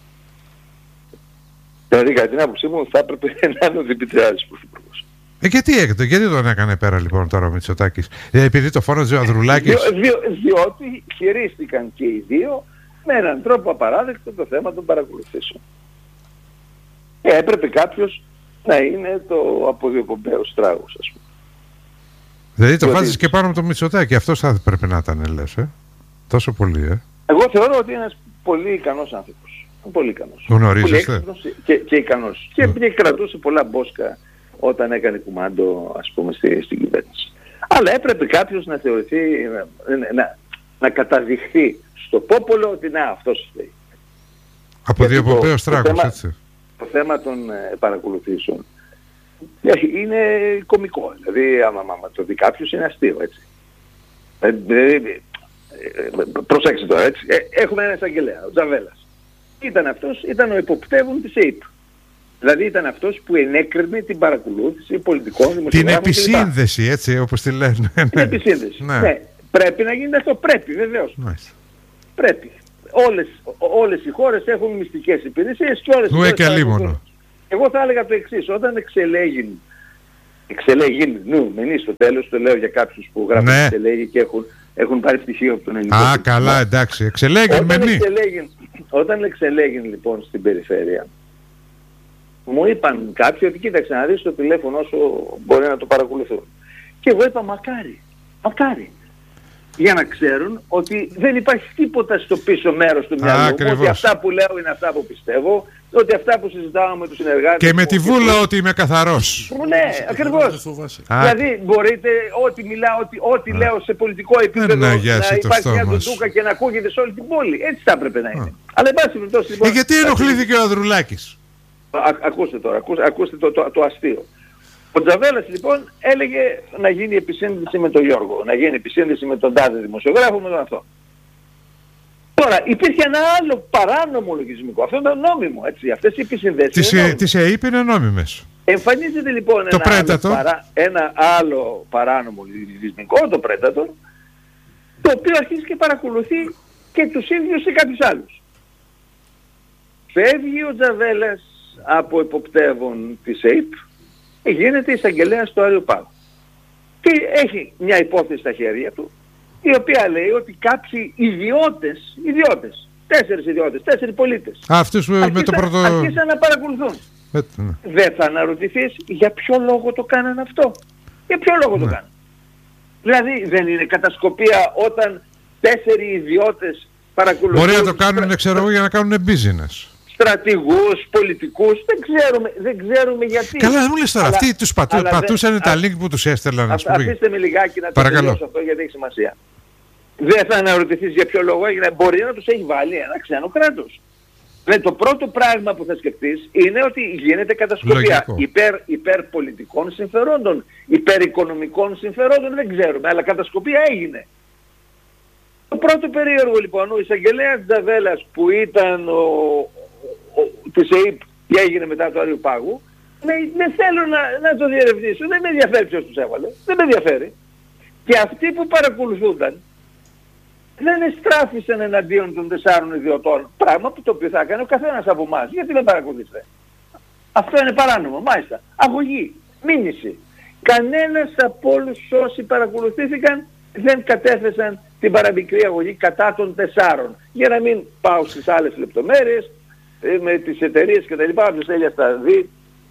Δηλαδή κατά την άποψή μου θα έπρεπε να είναι ο Δημητριάδης πρωθυπουργός. Ε, γιατί, έκατο, γιατί τον έκανε πέρα λοιπόν τώρα ο Μητσοτάκης? Δηλαδή επειδή το φώναζε ο Ανδρουλάκης? Διο, διο, διότι χειρίστηκαν και οι δύο με έναν τρόπο απαράδεκτο το θέμα των παρακολουθήσεων. Ε, έπρεπε κάποιος να είναι το αποδιοπομπαίος τράγος, ας πούμε. Δηλαδή το βάζεις και πάνω από το Μητσοτάκη, αυτός θα πρέπει να ήταν, λες, ε? Τόσο πολύ, ε? Εγώ θεωρώ ότι είναι ένας πολύ ικανός άνθρωπος. Πολύ ικανός. Γνωρίζεστε? Και, και ικανός. Και, και κρατούσε πολλά μπόσκα όταν έκανε κουμάντο, ας πούμε, στη, στην κυβέρνηση. Αλλά έπρεπε κάποιος να θεωρηθεί, να, να, να καταδειχθεί στο πόπολο ότι να, αυτός φταίει. Αποδιοπομπαίος τράγος, έτσι. Το θέμα των ε, παρακολουθήσεων είναι κωμικό. Δηλαδή, άμα, άμα το δει κάποιος είναι αστείο, έτσι. Ε, ε, ε, προσέξτε τώρα, έτσι. Ε, έχουμε ένα εισαγγελέα, ο Τζαβέλας. Ήταν αυτός, ήταν ο υποπτεύων της ΕΙΠ. Δηλαδή ήταν αυτός που ενέκρινε την παρακολούθηση πολιτικών δημοσιογράφων. Την επισύνδεση, έτσι όπως τη λένε. Την επισύνδεση. Ναι. Ναι. Πρέπει να γίνει αυτό. Πρέπει, βεβαίως. Μάλιστα. Πρέπει. Όλες, όλες οι χώρες έχουν μυστικές υπηρεσίες και όλες οι χώρες και έχουν... Εγώ θα έλεγα το εξής. Όταν εξελέγει, εξελέγει, νου, μενεί στο τέλος, το λέω για κάποιους που γράφουν ναι. εξελέγει και έχουν, έχουν πάρει πτυχίο από τον ελληνικό. Α, καλά, εντάξει. Εξελέγει, μενεί. Όταν εξελέγει λοιπόν στην περιφέρεια, μου είπαν κάποιοι ότι κοίταξε να δεις το τηλέφωνο όσο μπορεί να το παρακολουθούν. Και εγώ είπα μακάρι, μακάρι. Για να ξέρουν ότι δεν υπάρχει τίποτα στο πίσω μέρος του μυαλού μου, ότι αυτά που λέω είναι αυτά που πιστεύω, ότι αυτά που συζητάω με τους συνεργάτες. Και με τη βούλα και... ότι είμαι καθαρός. Ναι, ακριβώς. Δηλαδή μπορείτε ό,τι μιλάω, ό,τι, ό,τι λέω σε πολιτικό επίπεδο να, να υπάρχει μια ντουντούκα και να ακούγεται σε όλη την πόλη. Έτσι θα έπρεπε να είναι. Αλλά εν πάση περιπτώσει λοιπόν... Ε, γιατί ενοχλήθηκε ο Ανδρουλάκης? Α, ακούστε τώρα, ακούστε, ακούστε το, το, το αστείο. Ο Τζαβέλας λοιπόν έλεγε να γίνει επισύνδεση με τον Γιώργο, να γίνει επισύνδεση με τον τάδε δημοσιογράφο, με τον αυτό. Τώρα υπήρχε ένα άλλο παράνομο λογισμικό, αυτό είναι νόμιμο, έτσι, αυτές οι επισυνδέσεις είναι νόμιμες. Τις ΕΕΠ είναι νόμιμες. Εμφανίζεται λοιπόν το ένα, άλλο παρά, ένα άλλο παράνομο λογισμικό, το Predator, το οποίο αρχίζει και παρακολουθεί και τους ίδιους και κάποιους άλλους. Φεύγει ο Τζαβέλας από υποπτεύων της ΕΕΠ, γίνεται εισαγγελέας του Άριου Πάγου. Και έχει μια υπόθεση στα χέρια του, η οποία λέει ότι κάποιοι ιδιώτες, ιδιώτες, τέσσερις ιδιώτες, τέσσερις πολίτες, αυτούς με άρχισαν, το πρώτο... άρχισαν να παρακολουθούν. Με... Δεν θα αναρωτηθείς για ποιο λόγο το κάνανε αυτό. Για ποιο λόγο ναι. το κάνανε. Δηλαδή δεν είναι κατασκοπία όταν τέσσερις ιδιώτες παρακολουθούν... Μπορεί να το κάνουν, ξέρω εγώ, για να κάνουν business. Στρατηγούς, πολιτικούς, δεν ξέρουμε, δεν ξέρουμε γιατί. Καλά, δεν μου λες τώρα, αλλά, αυτοί τους πατού, πατούσαν δε, τα α, link που τους έστελναν. Α, αφήστε με λιγάκι να το τελειώσω αυτό γιατί έχει σημασία. Δεν θα αναρωτηθείς για ποιο λόγο έγινε, μπορεί να τους έχει βάλει ένα ξένο κράτος. Δηλαδή το πρώτο πράγμα που θα σκεφτείς είναι ότι γίνεται κατασκοπία υπέρ, υπέρ πολιτικών συμφερόντων, υπέρ οικονομικών συμφερόντων, δεν ξέρουμε, αλλά κατασκοπία έγινε. Το πρώτο περίεργο λοιπόν, ο εισαγγελέας Τζαβέλας που ήταν ο, της ΕΕΠ και έγινε μετά το Άριου Πάγου, δεν θέλω να, να το διερευνήσω, δεν με ενδιαφέρει ποιος τους έβαλε, δεν με ενδιαφέρει. Και αυτοί που παρακολουθούνταν δεν εστράφησαν εναντίον των τεσσάρων ιδιωτών, πράγμα που το οποίο θα έκανε ο καθένας από εμάς. Γιατί δεν παρακολουθήσετε? Αυτό είναι παράνομο, μάλιστα. Αγωγή, μήνυση. Κανένας από όλους όσοι παρακολουθήθηκαν δεν κατέθεσαν την παραμικρή αγωγή κατά των τεσσάρων. Για να μην πάω στις άλλες λεπτομέρειες, με τις εταιρείες και τα λοιπά, όποιος θέλει να τα δει,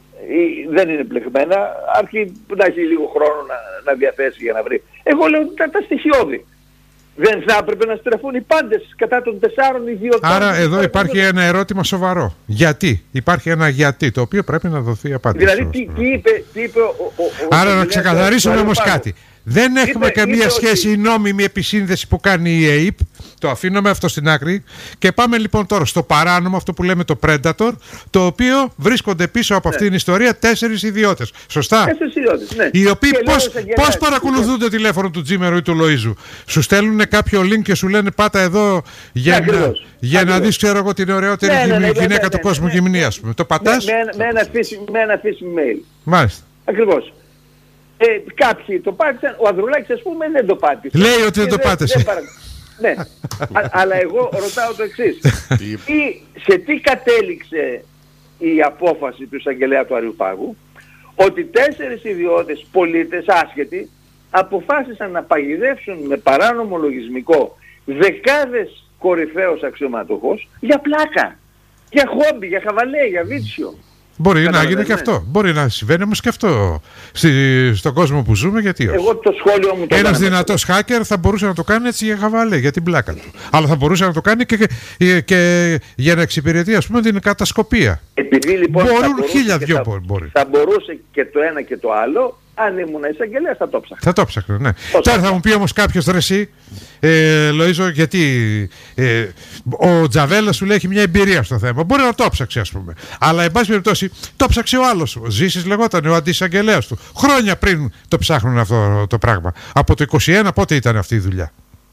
δεν είναι πλεγμένα, αρκεί να έχει λίγο χρόνο να, να διαθέσει για να βρει. Εγώ λέω τα, τα στοιχειώδη. Δεν θα έπρεπε να στρεφούν οι πάντες κατά των τεσσάρων ιδιωτών? Άρα εδώ υπάρχει ένα ερώτημα σοβαρό. Γιατί? Υπάρχει ένα γιατί, το οποίο πρέπει να δοθεί απάντηση. Δηλαδή τι, τι είπε, τι είπε ο, ο, ο, Άρα να ξεκαθαρίσουμε όμως κάτι. Δεν έχουμε είπε, καμία είπε σχέση η νόμιμη επισύνδεση που κάνει η ΕΕΠ. Το αφήνουμε αυτό στην άκρη. Και πάμε λοιπόν τώρα στο παράνομο, αυτό που λέμε το Predator, το οποίο βρίσκονται πίσω από ναι. αυτήν την ιστορία τέσσερις ιδιώτες. Σωστά? Τέσσερις ιδιώτες, ναι. Οι οποίοι πώς, πώς παρακολουθούν το τηλέφωνο του Τζίμερου ή του Λοΐζου? Σου στέλνουν κάποιο link και σου λένε πάτα εδώ για, ναι, να, για ακριβώς. να δεις, ξέρω εγώ, την ωραιότερη ναι, ναι, ναι, γυναίκα ναι, ναι, του ναι, κόσμου ναι, γυμνή, ναι, ας πούμε. Το πατάς? Με, με, με ένα phishing mail. Μάλιστα. Ακριβώς. Ε, κάποιοι το πάτησαν, ο Ανδρουλάκης ας πούμε δεν το πάτησε. Λέει ότι δεν το πάτησε. Παρα... ναι, Α, αλλά εγώ ρωτάω το εξής. τι, σε τι κατέληξε η απόφαση του εισαγγελέα του Άριου Πάγου, ότι τέσσερις ιδιώτες πολίτες άσχετοι αποφάσισαν να παγιδεύσουν με παράνομο λογισμικό δεκάδες κορυφαίους αξιωματούχους για πλάκα, για χόμπι, για χαβαλέ, για βίτσιο. Μπορεί να γίνει και αυτό. Μπορεί να συμβαίνει όμως και αυτό στη, στον κόσμο που ζούμε, γιατί όχι. Εγώ το σχόλιο μου το Ένας δυνατός hacker θα μπορούσε να το κάνει έτσι για χαβαλέ, για την πλάκα του. Αλλά θα μπορούσε να το κάνει και, και, και για να εξυπηρετεί, ας πούμε, την κατασκοπία. Επειδή λοιπόν Μπορούν θα χίλια δυο θα, μπορεί. Θα μπορούσε και το ένα και το άλλο. Αν ήμουν εισαγγελέας θα το ψάχνα. Θα το ψάχνα, ναι. Τώρα θα μου πει όμως κάποιος, ρε εσύ, ε, Λοΐζο, γιατί ε, ο Τζαβέλας σου λέει έχει μια εμπειρία στο θέμα. Μπορεί να το ψάξει, ας πούμε. Αλλά εν πάση περιπτώσει το ψάξε ο άλλος. Ο Ζήσης λεγόταν, ο αντισαγγελέας του. Χρόνια πριν το ψάχνουν αυτό το πράγμα. Από το είκοσι ένα πότε ήταν αυτή η δουλειά?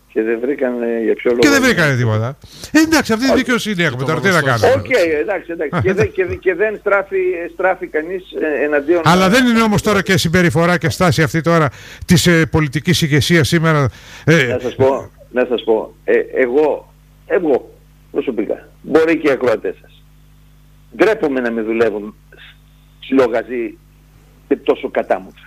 Και δεν βρήκαν για ποιο λόγο. Και δεν βρήκαν τίποτα. Ε, εντάξει, αυτή τη δικαιοσύνη έχουμε τώρα. Τι να κάνουμε. Οκ, εντάξει, εντάξει. και, δεν, και, και δεν στράφει, στράφει κανείς εναντίον. Αλλά δεν είναι όμως τώρα και συμπεριφορά και στάση αυτή τώρα της ε, πολιτικής ηγεσίας σήμερα. Ε, να σας πω, να σας πω ε, εγώ, εγώ προσωπικά, μπορεί και οι ακροατές σας, ντρέπομαι να με δουλεύουν λογαζί και τόσο κατάμουτρα.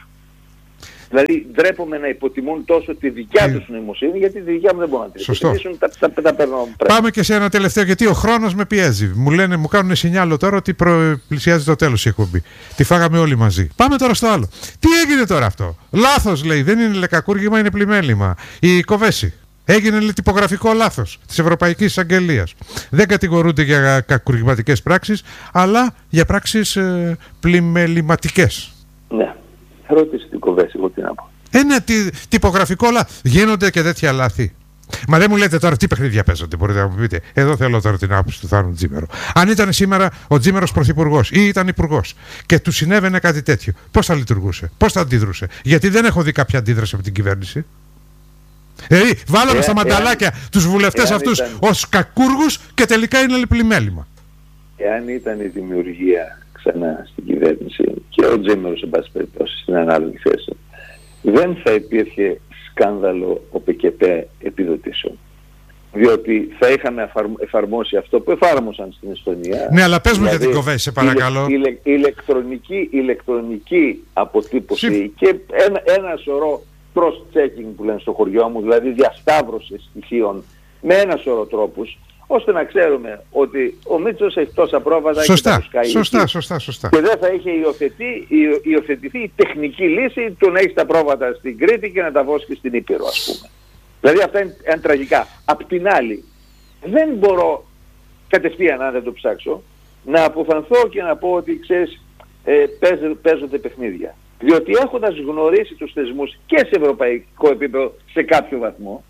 Δηλαδή ντρέπομαι να υποτιμούν τόσο τη δικιά τους νοημοσύνη, γιατί τη δικιά μου δεν μπορούν να την υποτιμήσουν, τα, τα, τα παίρνω πρέπει. Πάμε και σε ένα τελευταίο, γιατί ο χρόνος με πιέζει. Μου λένε, μου κάνουν σινιάλο τώρα ότι προ... πλησιάζει το τέλος η εκπομπή. Τη φάγαμε όλοι μαζί. Πάμε τώρα στο άλλο. Τι έγινε τώρα αυτό? Λάθος, λέει, δεν είναι λεκακούργημα, είναι πλημέλημα. Η Κοβέση. Έγινε, λέει, τυπογραφικό λάθος της Ευρωπαϊκής Εισαγγελίας. Δεν κατηγορούνται για κακουργηματικές πράξεις, αλλά για πράξεις ε, πλημεληματικές. Ναι. Ρώτησε την Κοβέση, εγώ τι να πω. Ένα τι, τυπογραφικό λάθος. Γίνονται και τέτοια λάθη. Μα δεν μου λέτε τώρα τι παιχνίδια παίζονται, μπορείτε να μου πείτε. Εδώ θέλω τώρα την άποψη του Θάνου Τζίμερο. Αν ήταν σήμερα ο Τζίμερος πρωθυπουργός ή ήταν υπουργός και του συνέβαινε κάτι τέτοιο, πώς θα λειτουργούσε, πώς θα αντίδρουσε? Γιατί δεν έχω δει κάποια αντίδραση από την κυβέρνηση. Δηλαδή, βάλαμε ε, στα μανταλάκια ε, τους βουλευτές ε, αυτούς ήταν... ως κακούργους και τελικά είναι πλημέλημα. Εάν ήταν η δημιουργία ξανά στην κυβέρνηση και ο Τζίμερος, σε πάση περιπτώσει, στην ανάλογη θέση, δεν θα υπήρχε σκάνδαλο ο ΠΚΠ επιδοτήσεων. Διότι θα είχαμε εφαρμόσει αυτό που εφάρμοσαν στην Εστονία. Ναι, αλλά πες μου δηλαδή, για την Κοβέση, σε παρακαλώ. Ηλε, ηλεκτρονική, ηλεκτρονική αποτύπωση Συμ... και ένα, ένα σωρό cross-checking που λένε στο χωριό μου, δηλαδή διασταύρωση στοιχείων με ένα σωρό τρόπους, ώστε να ξέρουμε ότι ο Μίτσος έχει τόσα πρόβατα σωστά, και τα σκάει σωστά, σωστά, σωστά. Και δεν θα είχε υιοθετεί, υιοθετηθεί η τεχνική λύση του να έχει τα πρόβατα στην Κρήτη και να τα βόσκει στην Ήπειρο, ας πούμε. Δηλαδή αυτά είναι, είναι τραγικά. Απ' την άλλη, δεν μπορώ κατευθείαν, αν δεν το ψάξω, να αποφανθώ και να πω ότι, ξέρεις, ε, παίζονται παιχνίδια. Διότι έχοντας γνωρίσει τους θεσμούς και σε ευρωπαϊκό επίπεδο σε κάποιο βαθμό,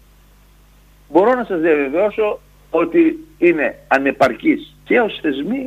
μπορώ να σας διαβεβαιώσω ότι είναι ανεπαρκής και ως θεσμοί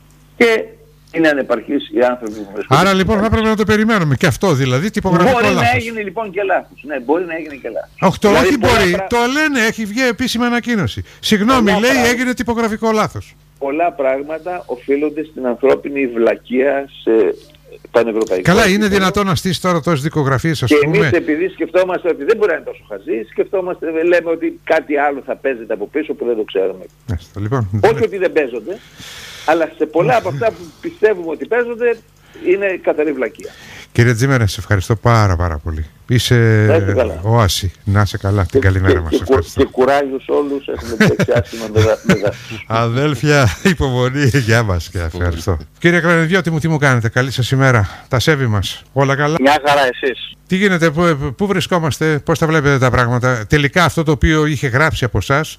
και είναι ανεπαρκής οι άνθρωποι που βρίσκονται. Άρα λοιπόν θα πρέπει να το περιμένουμε και αυτό, δηλαδή τυπογραφικό μπορεί λάθος. Μπορεί να έγινε λοιπόν και λάθος. Ναι, μπορεί να έγινε και λάθος. Όχι, το δηλαδή, όχι μπορεί, πρα... το λένε, έχει βγει επίσημη ανακοίνωση. Συγγνώμη, πολλά λέει πράγματα, έγινε τυπογραφικό λάθος. Πολλά πράγματα οφείλονται στην ανθρώπινη βλακεία σε πανευρωπαϊκό. Καλά, είναι δυνατόν να στήσει τώρα τόσες δικογραφίες, ας και πούμε. Και εμείς επειδή σκεφτόμαστε ότι δεν μπορεί να είναι τόσο χαζή, σκεφτόμαστε, λέμε ότι κάτι άλλο θα παίζεται από πίσω που δεν το ξέρουμε. Έστω, λοιπόν. Όχι ότι δεν παίζονται, αλλά σε πολλά από αυτά που πιστεύουμε ότι παίζονται είναι καθαρή βλακεία. Κύριε Τζίμερε, σε ευχαριστώ πάρα πάρα πολύ. Είσαι όαση. Να είσαι καλά. Την καλή μέρα μας. Και κουράγιος όλους. Έχουμε πλεξιάσιμο με δάσκους. Αδέλφια, υπομονή. Γεια μας και ευχαριστώ. Κύριε Κρανιδιώτη μου, τι μου κάνετε? Καλή σας ημέρα. Τα σέβη μας. Όλα καλά? Μια χαρά, εσείς? Τι γίνεται, πού, πού βρισκόμαστε, πώς τα βλέπετε τα πράγματα? Τελικά αυτό το οποίο είχε γράψει από εσάς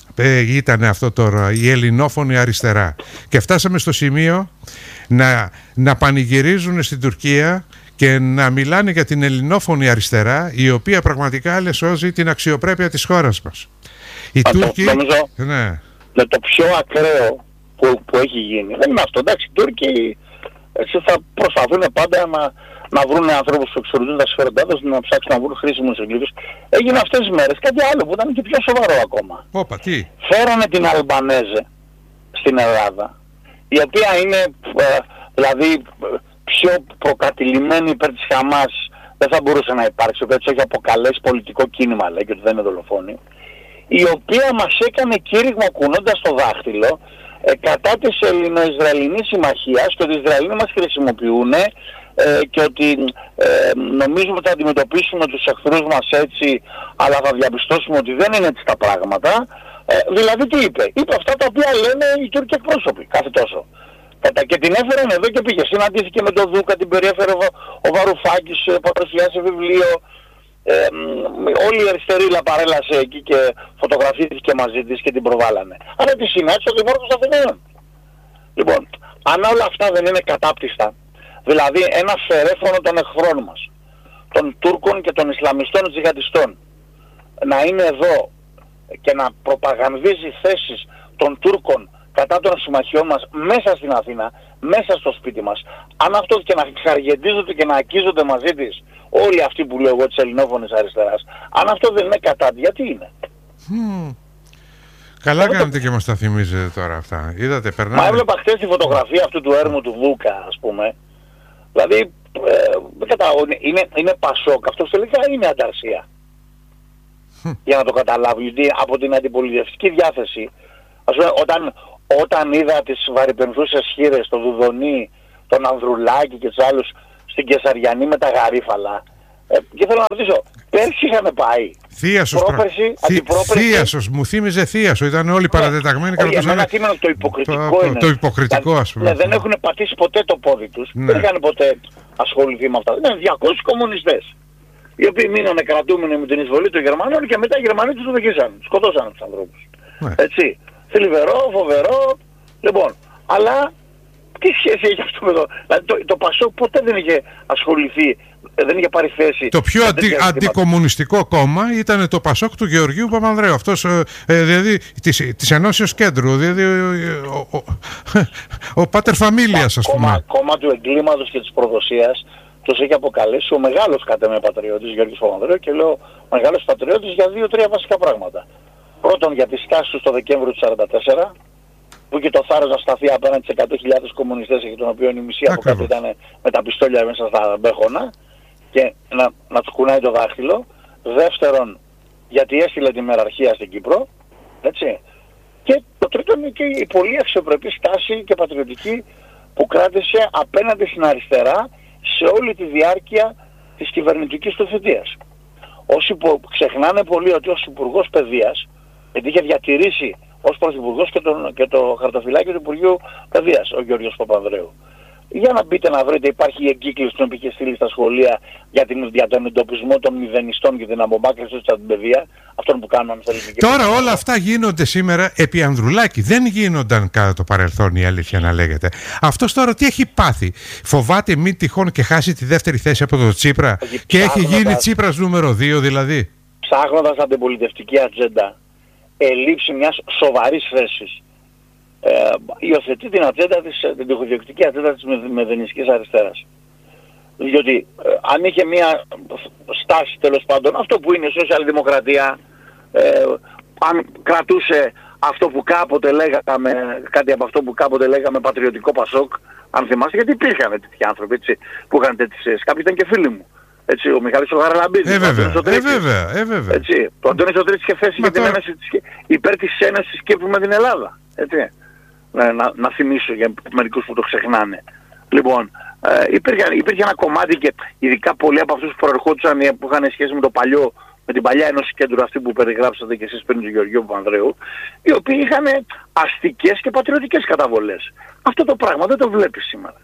ήταν αυτό τώρα, η ελληνόφωνη αριστερά. Και φτάσαμε στο σημείο να, να πανηγυρίζουν στην Τουρκία και να μιλάνε για την ελληνόφωνη αριστερά, η οποία πραγματικά σώζει την αξιοπρέπεια της χώρας μας. Οι Τούρκοι... Νομίζω ναι. με το πιο ακραίο που, που έχει γίνει. Δεν είναι αυτό, εντάξει, οι Τούρκοι έτσι, θα προσπαθούν πάντα να, να βρουν ανθρώπους που εξορίζουν τα συμφέροντά τους, να ψάξουν να βρουν χρήσιμους εγκλήφους. Έγινε αυτές τις μέρες κάτι άλλο που ήταν και πιο σοβαρό ακόμα. Όπα, τι? Φέρανε την Αλμπανέζε στην Ελλάδα, η οποία είναι ε, δηλαδή πιο προκατηλημένη υπέρ της Χαμάς δεν θα μπορούσε να υπάρξει, ο οποίος έχει αποκαλέσει πολιτικό κίνημα, λέει, και ότι δεν είναι δολοφόνη, η οποία μας έκανε κήρυγμα κουνώντας το δάχτυλο ε, κατά της Ελληνο-Ισραηλινής συμμαχίας και ότι οι Ισραηλοί μας χρησιμοποιούν ε, και ότι ε, νομίζουμε ότι θα αντιμετωπίσουμε τους εχθρούς μας έτσι, αλλά θα διαπιστώσουμε ότι δεν είναι έτσι τα πράγματα. Ε, δηλαδή τι είπε? Είπε αυτά τα οποία λένε οι Τούρκοι εκπρόσωποι κάθε τόσο. Και την έφεραν εδώ και πήγε. Συναντήθηκε με τον Δούκα, την περιέφερε ο Βαρουφάκης, παρουσιάσε βιβλίο. Ε, όλη η αριστερή λαπαρέλασε εκεί και φωτογραφήθηκε μαζί της και την προβάλανε. Αλλά τη συνάντησε ο Δημάρχος Αθηναίων. Λοιπόν, αν όλα αυτά δεν είναι κατάπτυστα, δηλαδή ένα φερέφωνο των εχθρών μας, των Τούρκων και των Ισλαμιστών τζιχαντιστών, να είναι εδώ και να προπαγανδίζει θέσεις των Τούρκων κατά των συμμαχιών μας μέσα στην Αθήνα, μέσα στο σπίτι μας, αν αυτό και να εξαργεντίζονται και να ακίζονται μαζί της όλοι αυτοί που λέω εγώ της ελληνόφωνης αριστεράς, αν αυτό δεν είναι κατά, γιατί είναι? Mm. Καλά κάνετε και μας τα θυμίζετε τώρα αυτά. Είδατε, περνάνε. Μα έβλεπα χτες τη φωτογραφία αυτού του έρμου του Βούκα, ας πούμε. Δηλαδή, ε, είναι, είναι Πασόκ, αυτός τελικά είναι ανταρσία. Mm. Για να το καταλάβει, γιατί από την αντιπολιτευτική διάθεση, ας πούμε, όταν, όταν είδα τις βαρυπενθούσες χείρες, τον Δουδονή, τον Ανδρουλάκη και τους άλλους στην Κεσαριανή με τα γαρίφαλα, ε, και θέλω να ρωτήσω, πέρσι είχαμε πάει. Θίασος, πρόπερση, προ... Θίασος, μου θύμιζε Θίασο, ήταν όλοι παρατεταγμένοι. Όχι, εμένα κείμενο το υποκριτικό το, είναι. Το, το υποκριτικό, ας πούμε. Ναι, δεν έχουν πατήσει ποτέ το πόδι τους, ναι. Δεν είχαν ποτέ ασχοληθεί με αυτά. Είναι διακόσιοι κομμουνιστές, οι οποίοι μείνανε κρατούμενοι με την εισβολή των Γερμανών και μετά οι Γερμανοί τους οδηγήσαν, σκοτώσαν τους ανθρώπους. Ναι. Έτσι, θλιβερό, φοβερό, λοιπόν, αλλά τι σχέση έχει αυτό με το... Δηλαδή το, το Πασόκ ποτέ δεν είχε ασχοληθεί, δεν είχε πάρει θέση. Το πιο αντι, αντικομμουνιστικό κόμμα ήταν το Πασόκ του Γεωργίου Παπανδρέου. Αυτός, ε, δηλαδή, της, της Ενώσεως Κέντρου. Δηλαδή, ο, ο, ο, ο πάτερ φαμίλιας, ας πούμε. Κόμμα, κόμμα του εγκλήματος και της προδοσίας τους έχει αποκαλέσει ο μεγάλος κατά με πατριώτης Γεωργίου Παπανδρέου, και λέω μεγάλος πατριώτης για δύο-τρία βασικά πράγματα. Πρώτον, για τη στάση του το Δεκέμβριο του χίλια εννιακόσια σαράντα τέσσερα, που είχε το θάρρος να σταθεί απέναντι σε εκατό χιλιάδες κομμουνιστές, εκ των οποίων η μισή από κάτω ήταν με τα πιστόλια μέσα στα μπέχωνα, και να, να τους κουνάει το δάχτυλο. Δεύτερον, γιατί έστειλε τη μεραρχία στην Κύπρο, έτσι. Και το τρίτο είναι και η πολύ αξιοπρεπή στάση και πατριωτική που κράτησε απέναντι στην αριστερά σε όλη τη διάρκεια της κυβερνητικής του θητείας. Όσοι που ξεχνάνε πολύ ότι ως Υπουργός Παιδείας, γιατί είχε διατηρήσει ως Πρωθυπουργός και, τον, και το χαρτοφυλάκιο του Υπουργείου Παιδείας ο Γεώργιος Παπανδρέου. Για να μπείτε να βρείτε, υπάρχει η εγκύκλωση που είχε στείλει στα σχολεία για, την, για τον εντοπισμό των μηδενιστών και την απομάκρυνση τους από την παιδεία, αυτόν που κάνουν αν θέλετε. Τώρα όλα αυτά γίνονται σήμερα επί Ανδρουλάκη. Δεν γίνονταν κατά το παρελθόν, η αλήθεια να λέγεται. Αυτός τώρα τι έχει πάθει? Φοβάται μη τυχόν και χάσει τη δεύτερη θέση από τον Τσίπρα, έχει και έχει γίνει Τσίπρας νούμερο δύο δηλαδή. Ψάχνοντας αντιπολιτευτική ατζέντα, ελήψη μιας σοβαρής θέσης, Ε, υιοθετεί την ατζέντα της, την τυχοδιοκτική ατζέντα της μεδενιστικής αριστεράς. Διότι ε, αν είχε μια στάση, τέλος πάντων, αυτό που είναι η σοσιαλδημοκρατία, ε, αν κρατούσε αυτό που κάποτε λέγαμε, κάτι από αυτό που κάποτε λέγαμε πατριωτικό Πασόκ, αν θυμάστε, γιατί υπήρχαν τέτοιοι άνθρωποι, έτσι, που είχαν τέτοιες θέσεις. Κάποιοι ήταν και φίλοι μου. Έτσι, ο Μιχάλης ο Γαραλαμπίδης, ε, βέβαια, ε, βέβαια, ε, βέβαια. Έτσι, το Αντώνης ο Τρίτης είχε θέση για την τώρα... ένωση της, υπέρ της ένωσης της Κύπρου με την Ελλάδα. Έτσι. Να, να, να θυμίσω για μερικούς που το ξεχνάνε. Λοιπόν, ε, υπήρχε, υπήρχε ένα κομμάτι, και ειδικά πολλοί από αυτούς που προερχόντουσαν, που είχαν σχέση με το παλιό, με την παλιά Ένωση Κέντρου αυτή που περιγράψατε και εσείς πριν του Γεωργίου Παπανδρέου, οι οποίοι είχαν αστικές και πατριωτικές καταβολές. Αυτό το πράγμα δεν το βλέπεις σήμερα.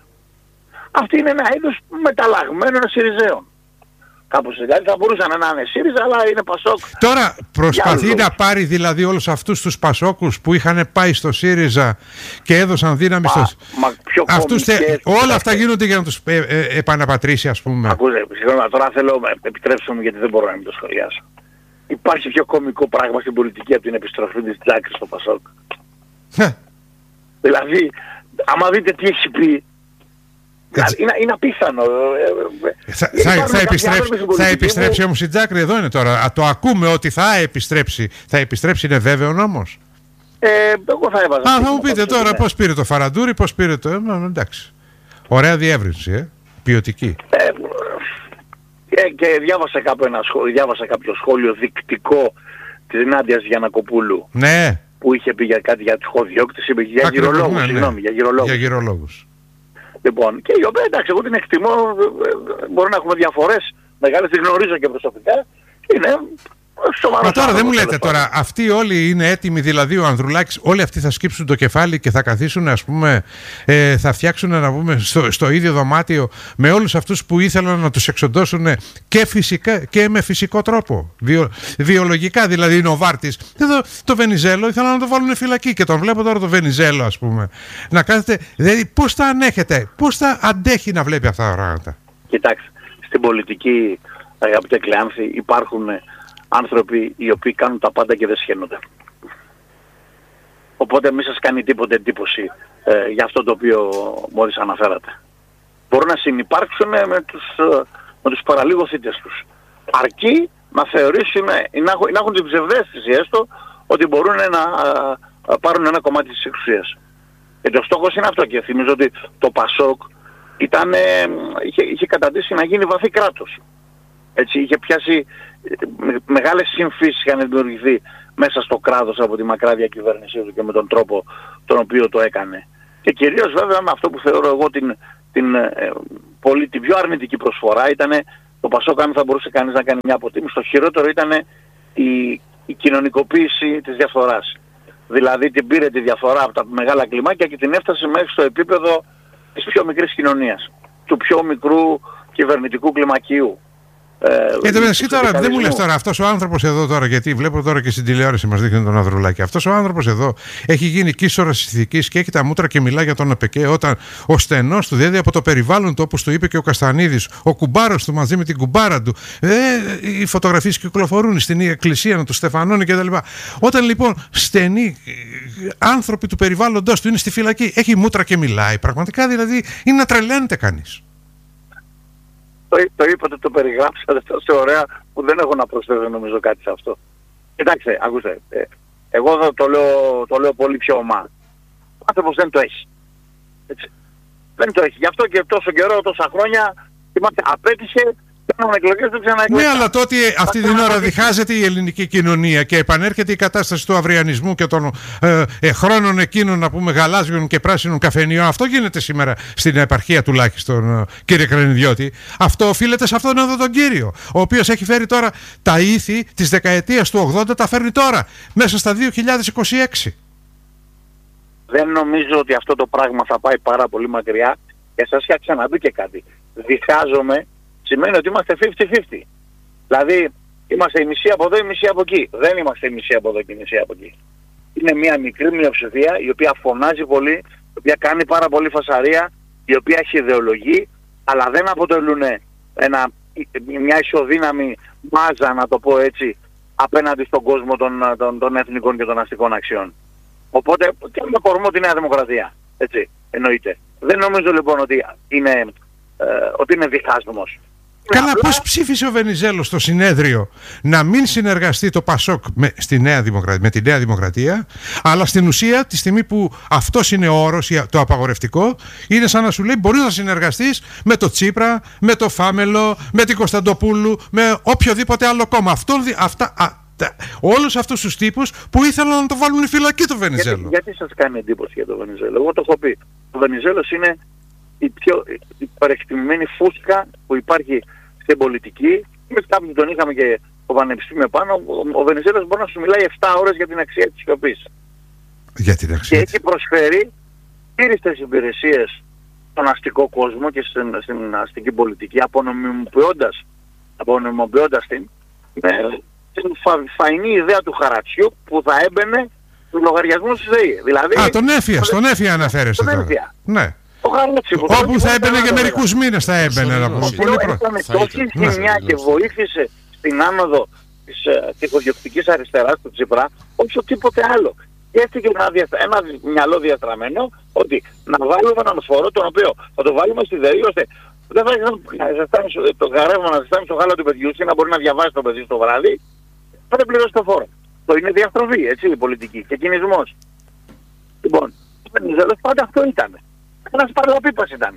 Αυτή είναι ένα είδος μεταλλαγμένων Συριζέων. Κάπως δηλαδή θα μπορούσαν να είναι ΣΥΡΙΖΑ, αλλά είναι Πασόκ. Τώρα προσπαθεί να πάρει δηλαδή όλους αυτούς τους Πασόκους που είχαν πάει στο ΣΥΡΙΖΑ και έδωσαν δύναμη στο... Μα πιο αυτούς θε... Όλα αυτά γίνονται για να τους ε, ε, επαναπατρίσει, ας πούμε. Ακούστε, συγγνώμη, τώρα θέλω, επιτρέψτε μου γιατί δεν μπορώ να μην το σχολιάσω. Υπάρχει πιο κωμικό πράγμα στην πολιτική από την επιστροφή της Τζάκρης στο Πασόκ. Δηλαδή, άμα δείτε τι έχει πει, Είναι, είναι απίθανο. Θα, θα, θα, επιστρέψει, θα επιστρέψει όμως η Τζάκρη, εδώ είναι τώρα. Α, το ακούμε ότι θα επιστρέψει. Θα επιστρέψει, είναι βέβαιο όμως? Ε, εγώ θα έβαζα. Α, θα μου πείτε τώρα ναι. Πώς πήρε το Φαραντούρι, πώς πήρε το... Ε, εντάξει. Ωραία διεύρυνση, ε. Ποιοτική. Ε, ε, και διάβασα κάποιο, ένα σχόλιο, διάβασα κάποιο σχόλιο δεικτικό της Νάντιας Γιαννακοπούλου. Ναι. Που είχε πει για κάτι για τυχοδιώκτηση, για γυρολόγους, ναι, συγγνώμη, ναι. για γυρολόγους. Για γυρολόγους. Λοιπόν, και η οποία, εντάξει, εγώ την εκτιμώ, μπορεί να έχουμε διαφορές μεγάλες, την γνωρίζω και προσωπικά, είναι σοβαρό. Μα τώρα δεν μου λέτε τώρα, αυτοί όλοι είναι έτοιμοι, δηλαδή ο Ανδρουλάκης, όλοι αυτοί θα σκύψουν το κεφάλι και θα καθίσουν, ας πούμε, ε, θα φτιάξουν, να πούμε, στο, στο ίδιο δωμάτιο με όλους αυτούς που ήθελαν να τους εξοντώσουν και φυσικά και με φυσικό τρόπο, βιο, βιολογικά, δηλαδή είναι ο Βάρτης. Εδώ το Βενιζέλο ήθελαν να το βάλουν φυλακή και τον βλέπω τώρα το Βενιζέλο, ας πούμε, να κάθεται, δηλαδή πώς θα ανέχεται, πώς θα αντέχει να βλέπει αυτά τα πράγματα. Κοιτάξτε, στην πολιτική, αγαπητέ Κλεάνθη, υπάρχουν άνθρωποι οι οποίοι κάνουν τα πάντα και δεν σχαίνονται. Οπότε μην σας κάνει τίποτε εντύπωση ε, για αυτό το οποίο μόλις αναφέρατε. Μπορούν να συνυπάρξουν με τους, με τους παραλίγο θύτες τους. Αρκεί να θεωρήσουν, να, να έχουν την ψευδαίσθηση έστω ότι μπορούν να α, α, πάρουν ένα κομμάτι της εξουσίας. Γιατί ο στόχος είναι αυτό, και θυμίζω ότι το Πασόκ ήταν, είχε, είχε καταντήσει να γίνει βαθύ κράτος. Έτσι, είχε πιάσει με, μεγάλες συμφίσεις είχαν δημιουργηθεί μέσα στο κράτος από τη μακρά διακυβέρνησή του και με τον τρόπο τον οποίο το έκανε. Και κυρίως βέβαια με αυτό που θεωρώ εγώ την, την, ε, πολύ, την πιο αρνητική προσφορά ήταν το Πασόκ, αν θα μπορούσε κανείς να κάνει μια αποτίμηση. Το χειρότερο ήταν η, η κοινωνικοποίηση της διαφθοράς. Δηλαδή την πήρε τη διαφθορά από τα μεγάλα κλιμάκια και την έφτασε μέχρι στο επίπεδο της πιο μικρής κοινωνίας, του πιο μικρού κυβερνητικού κλιμακίου. Ε, εσύ τώρα, δεν μου λες τώρα, αυτός ο άνθρωπος εδώ τώρα, γιατί βλέπω τώρα και στην τηλεόραση μας δείχνει τον Ανδρουλάκη. Αυτός ο άνθρωπος εδώ έχει γίνει κύσορας ηθικής και έχει τα μούτρα και μιλά για τον ΑΠΕΚΕ όταν ο στενός του, δηλαδή από το περιβάλλον του, όπως το είπε και ο Καστανίδης, ο κουμπάρος του μαζί με την κουμπάρα του, ε, οι φωτογραφίες κυκλοφορούν στην εκκλησία του Στεφανώνη κτλ. Όταν λοιπόν στενοί άνθρωποι του περιβάλλοντος του είναι στη φυλακή, έχει μούτρα και μιλάει. Πραγματικά δηλαδή είναι να τρελαίνεται κανείς. Το, το είπατε, το περιγράψατε τόσο ωραία που δεν έχω να προσθέσω νομίζω κάτι σε αυτό. Κοιτάξτε, ακούστε, ε, εγώ το, το, λέω, το λέω πολύ πιο ομά. Ο άνθρωπος δεν το έχει. Έτσι. Δεν το έχει. Γι' αυτό και τόσο καιρό, τόσα χρόνια, θυμάστε, απέτυχε, κάναμε εκλογές, δεν ξαναεκλογές. Ναι, αλλά τότε αυτή την ώρα διχάζεται η ελληνική κοινωνία και επανέρχεται η κατάσταση του αυριανισμού και των ε, ε, χρόνων εκείνων, να πούμε, γαλάζιων και πράσινων καφενείων. Αυτό γίνεται σήμερα στην επαρχία τουλάχιστον, ε, κύριε Κρανιδιώτη. Αυτό οφείλεται σε αυτόν εδώ τον κύριο, ο οποίος έχει φέρει τώρα τα ήθη της δεκαετίας του ογδόντα, τα φέρνει τώρα, μέσα στα δύο χιλιάδες είκοσι έξι. Δεν νομίζω ότι αυτό το πράγμα θα πάει πάρα πολύ μακριά και σας είχα ξαναδεί και κάτι. Διχάζομαι. Σημαίνει ότι είμαστε πενήντα πενήντα. Δηλαδή είμαστε η μισή από εδώ, η μισή από εκεί. Δεν είμαστε η μισή από εδώ και η μισή από εκεί. Είναι μια μικρή μειοψηφία η οποία φωνάζει πολύ, η οποία κάνει πάρα πολύ φασαρία, η οποία έχει ιδεολογία, αλλά δεν αποτελούν ένα, μια ισοδύναμη μάζα, να το πω έτσι, απέναντι στον κόσμο των, των, των εθνικών και των αστικών αξιών. Οπότε και με κορμό τη Νέα Δημοκρατία. Έτσι, εννοείται. Δεν νομίζω λοιπόν ότι είναι, ε, ότι είναι διχάσμος. Καλά, απλά... πώς ψήφισε ο Βενιζέλος στο συνέδριο να μην συνεργαστεί το Πασόκ με, στη Νέα Δημοκρατία, με τη Νέα Δημοκρατία, αλλά στην ουσία τη στιγμή που αυτός είναι ο όρος, το απαγορευτικό, είναι σαν να σου λέει μπορείς να συνεργαστείς με το Τσίπρα, με το Φάμελο, με την Κωνσταντοπούλου, με οποιοδήποτε άλλο κόμμα. Αυτό, αυτά, α, τα, όλους αυτούς τους τύπους που ήθελαν να το βάλουν φυλακή το Βενιζέλο. Γιατί, γιατί σας κάνει εντύπωση για το Βενιζέλο? Εγώ το έχω πει. Ο Βενιζέλος είναι η πιο υπερεκτιμημένη φούσκα που υπάρχει στην πολιτική. Εμείς κάποιοι τον είχαμε και το πανεπιστήμιο πάνω. Ο, ο Βενιζέλος μπορεί να σου μιλάει επτά ώρες για την αξία της σιωπής. Για την αξία και της. έχει προσφέρει κύριστες υπηρεσίες στον αστικό κόσμο και στην, στην αστική πολιτική, απονομιμοποιώντας, απονομιμοποιώντας την με την φα, φαϊνή ιδέα του χαρατσιού που θα έμπαινε στους λογαριασμούς της ΔΕΗ. Δηλαδή, Α, τον Έφια, στον Έφια αναφέρεσαι τώρα. Ναι. Όπου θα έμπαινε για μερικούς μήνες θα έμπαινε. Ήταν τόση ζημιά και βοήθησε στην άνοδο της τυχοδιοκτικής αριστεράς του Τσίπρα όσο τίποτε άλλο. Και έφυγε ένα, ένα μυαλό διαστραμμένο ότι να βάλουμε έναν φόρο τον οποίο θα το βάλουμε στη ΔΕΗ ώστε δεν θα έχει το γαρεύμα να ζεστάνει στο γάλα του παιδιού ή να μπορεί να διαβάσει το παιδί στο βράδυ, θα δεν πληρώσει το φόρο. Το είναι διαστροφή, έτσι, η πολιτική και κινησμός. Λοιπόν, ο Βενιζέλος πάντα αυτό ήταν. Ένας παρλαπίπας ήταν.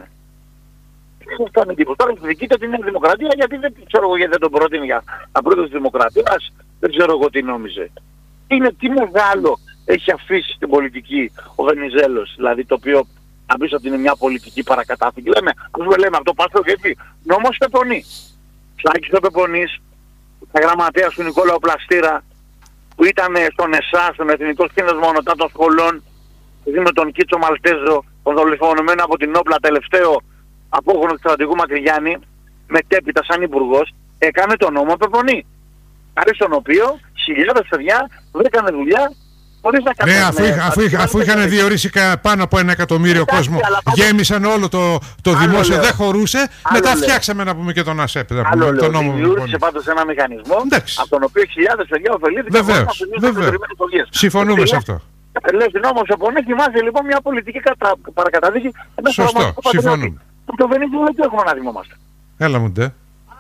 Σας κάνει εντύπωση. Τώρα δικείται την Νέα Δημοκρατία γιατί δεν ξέρω εγώ γιατί δεν τον πρότεινε για να πρόεδρος της Δημοκρατίας. Δεν ξέρω εγώ τι νόμιζε. Είναι τι μεγάλο έχει αφήσει στην πολιτική ο Βενιζέλος. Δηλαδή το οποίο να πεις ότι είναι μια πολιτική παρακατάθήκη. Λέμε, ας πούμε λέμε αυτό πάθο γιατί νόμος Πεπονή. Σάκης ο Πεπονής, τα γραμματέα του Νικόλαου Πλαστήρα που ήταν στον ΕΣΑ, στον Εθνικό Σύνδεσμο Ονοτά των Σχολών, με τον Κίτσο Μαλτέζο, τον δολοφονημένο από την Όπλα τελευταίο απόγονο του στρατηγού Μακρυγιάννη, μετέπειτα σαν υπουργός, έκανε τον νόμο Πεπονή. Χάρη στον οποίο χιλιάδες παιδιά βρήκανε δουλειά χωρίς να κάνουν. Ναι, αφού, αφού, αφού, αφού είχαν διορίσει πάνω από ένα εκατομμύριο Εντάξει, κόσμο, γέμισαν όλο το, το δημόσιο, λέω. δεν χωρούσε. Άλλο μετά λέω. φτιάξαμε να πούμε και τον ΑΣΕΠ. Άλλο λέω, τον νόμο δημιούργησε πάντως ένα μηχανισμό Εντάξει. από τον οποίο χιλιάδες παιδιά ωφελήθηκαν. Βεβαίως. Συμφωνούμε σε αυτό. Λες νόμος ο Πονέ θυμάσαι λοιπόν μια πολιτική κατα... παρακαταδίκη. Σωστό, συμφωνούμε. Το Βενιζέλο δεν έχουμε να θυμόμαστε. Έλα μου ντε.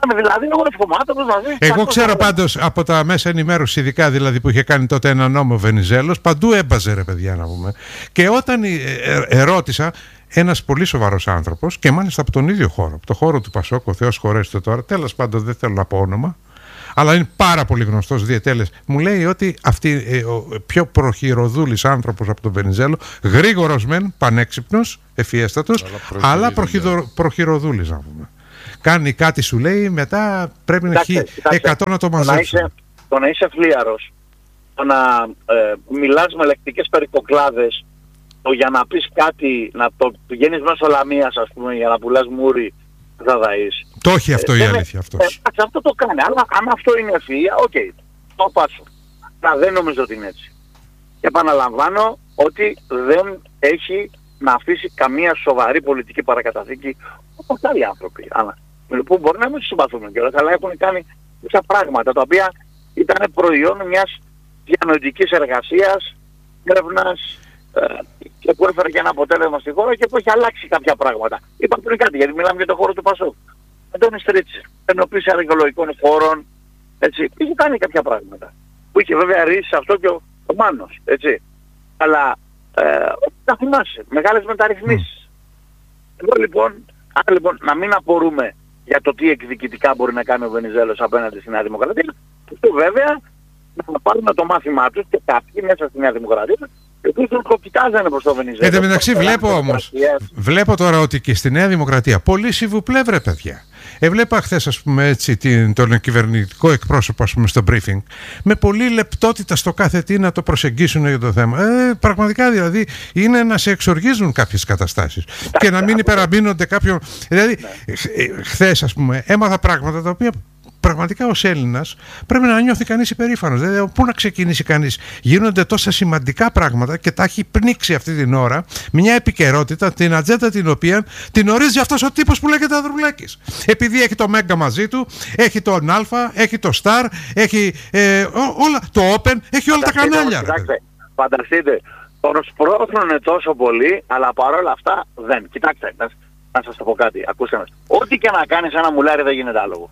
Δηλαδή, εγώ ευχομάτω μαζί. Εγώ ξέρω πάντως από τα μέσα ενημέρωση, ειδικά δηλαδή που είχε κάνει τότε ένα νόμο ο Βενιζέλος, παντού έμπαζε ρε παιδιά να πούμε. Και όταν ε, ε, ερώτησα, ένας πολύ σοβαρός άνθρωπος και μάλιστα από τον ίδιο χώρο, από το χώρο του Πασόκ, ο Θεός χωρέστε τώρα, τέλος πάντων δεν θέλω να πω όνομα, αλλά είναι πάρα πολύ γνωστός διαιτέλες, μου λέει ότι αυτή, ε, ο πιο προχειροδούλης άνθρωπος από τον Βενιζέλο, γρήγορος μεν, πανέξυπνος, ευφιέστατος, αλλά προχειροδούλης να πούμε. Κάνει κάτι σου λέει, μετά πρέπει να έχει εκατό να το μαζέψει. Το να είσαι φλίαρος, το να ε, μιλάς με λεκτικές περικοκλάδες, το για να πεις κάτι, να το πηγαίνεις μέσω Λαμίας ας πούμε, για να πουλάς μούρι, θα δαείς. Το έχει αυτό ε, η αλήθεια αυτός. αυτός. Ε, αυτό το κάνει, αλλά αν αυτό είναι ευφυΐα, οκ, okay, το πάσω. Αλλά δεν νομίζω ότι είναι έτσι. Και επαναλαμβάνω ότι δεν έχει να αφήσει καμία σοβαρή πολιτική παρακαταθήκη όπως άλλοι άνθρωποι. Άνα. Λοιπόν, μπορεί να μην τους συμπαθούμε κιόλας, αλλά έχουν κάνει κάποια πράγματα τα οποία ήταν προϊόν μιας διανοητικής εργασίας, έρευνας ε, και που έφερε και ένα αποτέλεσμα στη χώρα και που έχει αλλάξει κάποια πράγματα. Είπα πριν κάτι, γιατί μιλάμε για τον χώρο του Πασόκ. Αντώνης Στρίτσης, ενοποίηση αρχαιολογικών χώρων, έτσι, είχε κάνει κάποια πράγματα. Που είχε βέβαια ρίξει αυτό και ο, ο Μάνος, έτσι. Αλλά ε, τα θυμάσαι, μεγάλες μεταρρυθμίσεις. Mm. Εδώ λοιπόν, άρα λοιπόν να μην απορούμε για το τι εκδικητικά μπορεί να κάνει ο Βενιζέλος απέναντι στη Νέα Δημοκρατία. Αυτό βέβαια να πάρουμε το μάθημά τους και κάποιοι μέσα στη Νέα Δημοκρατία οι οποίοι τον κοιτάζανε προς το Βενιζέλο. Εν τω μεταξύ βλέπω όμως, βλέπω τώρα ότι και στη Νέα Δημοκρατία πολύ σιβουπλεύρε παιδιά. Έβλεπα χθες ας πούμε έτσι την, τον κυβερνητικό εκπρόσωπο ας πούμε στο briefing με πολύ λεπτότητα στο κάθε τι να το προσεγγίσουν για το θέμα. Ε, πραγματικά δηλαδή είναι να σε εξοργίζουν κάποιες καταστάσεις και να μην υπεραμπίνονται κάποιον. Δηλαδή ναι. Χθες ας πούμε έμαθα πράγματα τα οποία πραγματικά ως Έλληνας πρέπει να νιώθει κανείς υπερήφανος. Δηλαδή, πού να ξεκινήσει κανείς. Γίνονται τόσα σημαντικά πράγματα και τα έχει πνίξει αυτή την ώρα μια επικαιρότητα, την ατζέντα την οποία την ορίζει αυτός ο τύπος που λέγεται Ανδρουλάκης. Επειδή έχει το Μέγκα μαζί του, έχει τον Α, έχει το Star, έχει ε, ό, όλα, το Open, έχει όλα τα κανάλια. Κοιτάξτε, φανταστείτε, τον σπρώχνουν τόσο πολύ, αλλά παρόλα αυτά δεν. Κοιτάξτε, να, να σας το πω κάτι. Ακούστε μας. Ό,τι και να κάνεις ένα μουλάρι δεν γίνεται άλογο.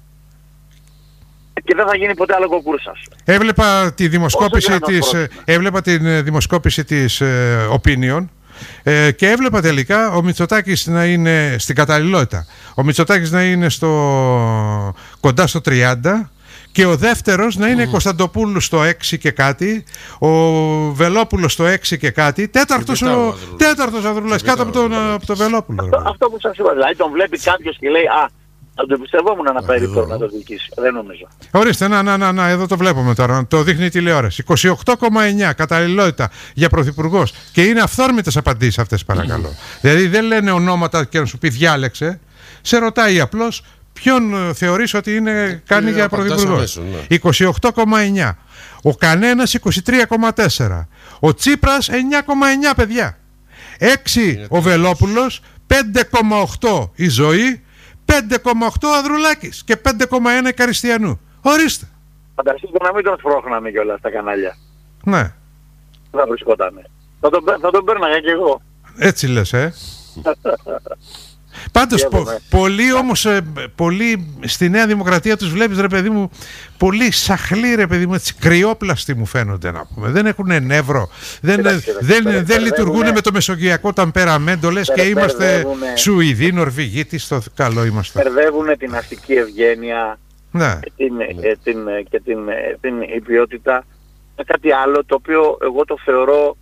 Και δεν θα γίνει ποτέ άλλο κούρσας. Έβλεπα τη δημοσκόπηση της, έβλεπα την δημοσκόπηση της ε, Opinion ε, και έβλεπα τελικά ο Μητσοτάκης να είναι στην καταλληλότητα. Ο Μητσοτάκης να είναι στο, κοντά στο τριάντα και ο δεύτερος να είναι mm. Κωνσταντοπούλου στο έξι και κάτι, ο Βελόπουλος στο έξι και κάτι, τέταρτος ο τέταρτος Ανδρουλάκης κάτω από τον, από τον Βελόπουλο. Αυτό, αυτό που σας είπα, δηλαδή τον βλέπει κάποιος και λέει α, θα το εμπιστευόμουν να περίπτωρο να το διοικήσει. Δεν νομίζω. Ορίστε, να, να, να, να, εδώ το βλέπουμε τώρα. Το δείχνει η τηλεόραση. είκοσι οκτώ κόμμα εννιά καταλληλότητα για πρωθυπουργός. Και είναι αυθόρμητες απαντήσεις αυτές, παρακαλώ. Mm. Δηλαδή δεν λένε ονόματα και να σου πει διάλεξε. Σε ρωτάει απλώς ποιον θεωρείς ότι είναι, κάνει για πρωθυπουργός. Ναι. είκοσι οκτώ κόμμα εννιά. Ο κανένας είκοσι τρία κόμμα τέσσερα. Ο Τσίπρας εννιά κόμμα εννιά, παιδιά. έξι ο Βελόπουλος, πέντε κόμμα οκτώ η Ζωή, πέντε κόμμα οκτώ ο Ανδρουλάκης και πέντε κόμμα ένα η Καριστιανού. Ορίστε. Φανταστείτε να μην τον σπρώχναμε κιόλας στα κανάλια. Ναι. Θα βρισκότανε. Θα τον, θα τον πέρναγα κι εγώ. Έτσι λες, ε. Πάντως, πο, πολλοί όμως, ε, πολλοί στη Νέα Δημοκρατία τους βλέπεις ρε παιδί μου, πολύ σαχλοί ρε παιδί μου, έτσι κρυόπλαστοι μου φαίνονται να πούμε. Δεν έχουν νεύρο, δεν, Κοιτάξτε, δεν, δεν, δεν λειτουργούν με το μεσογειακό ταμπεραμέντο, λες και είμαστε Σουηδοί, Νορβηγοί, τι στο καλό είμαστε. Περδεύουν την αστική ευγένεια ναι. και, την, ναι. και, την, και την, την, την ποιότητα με κάτι άλλο το οποίο εγώ το θεωρώ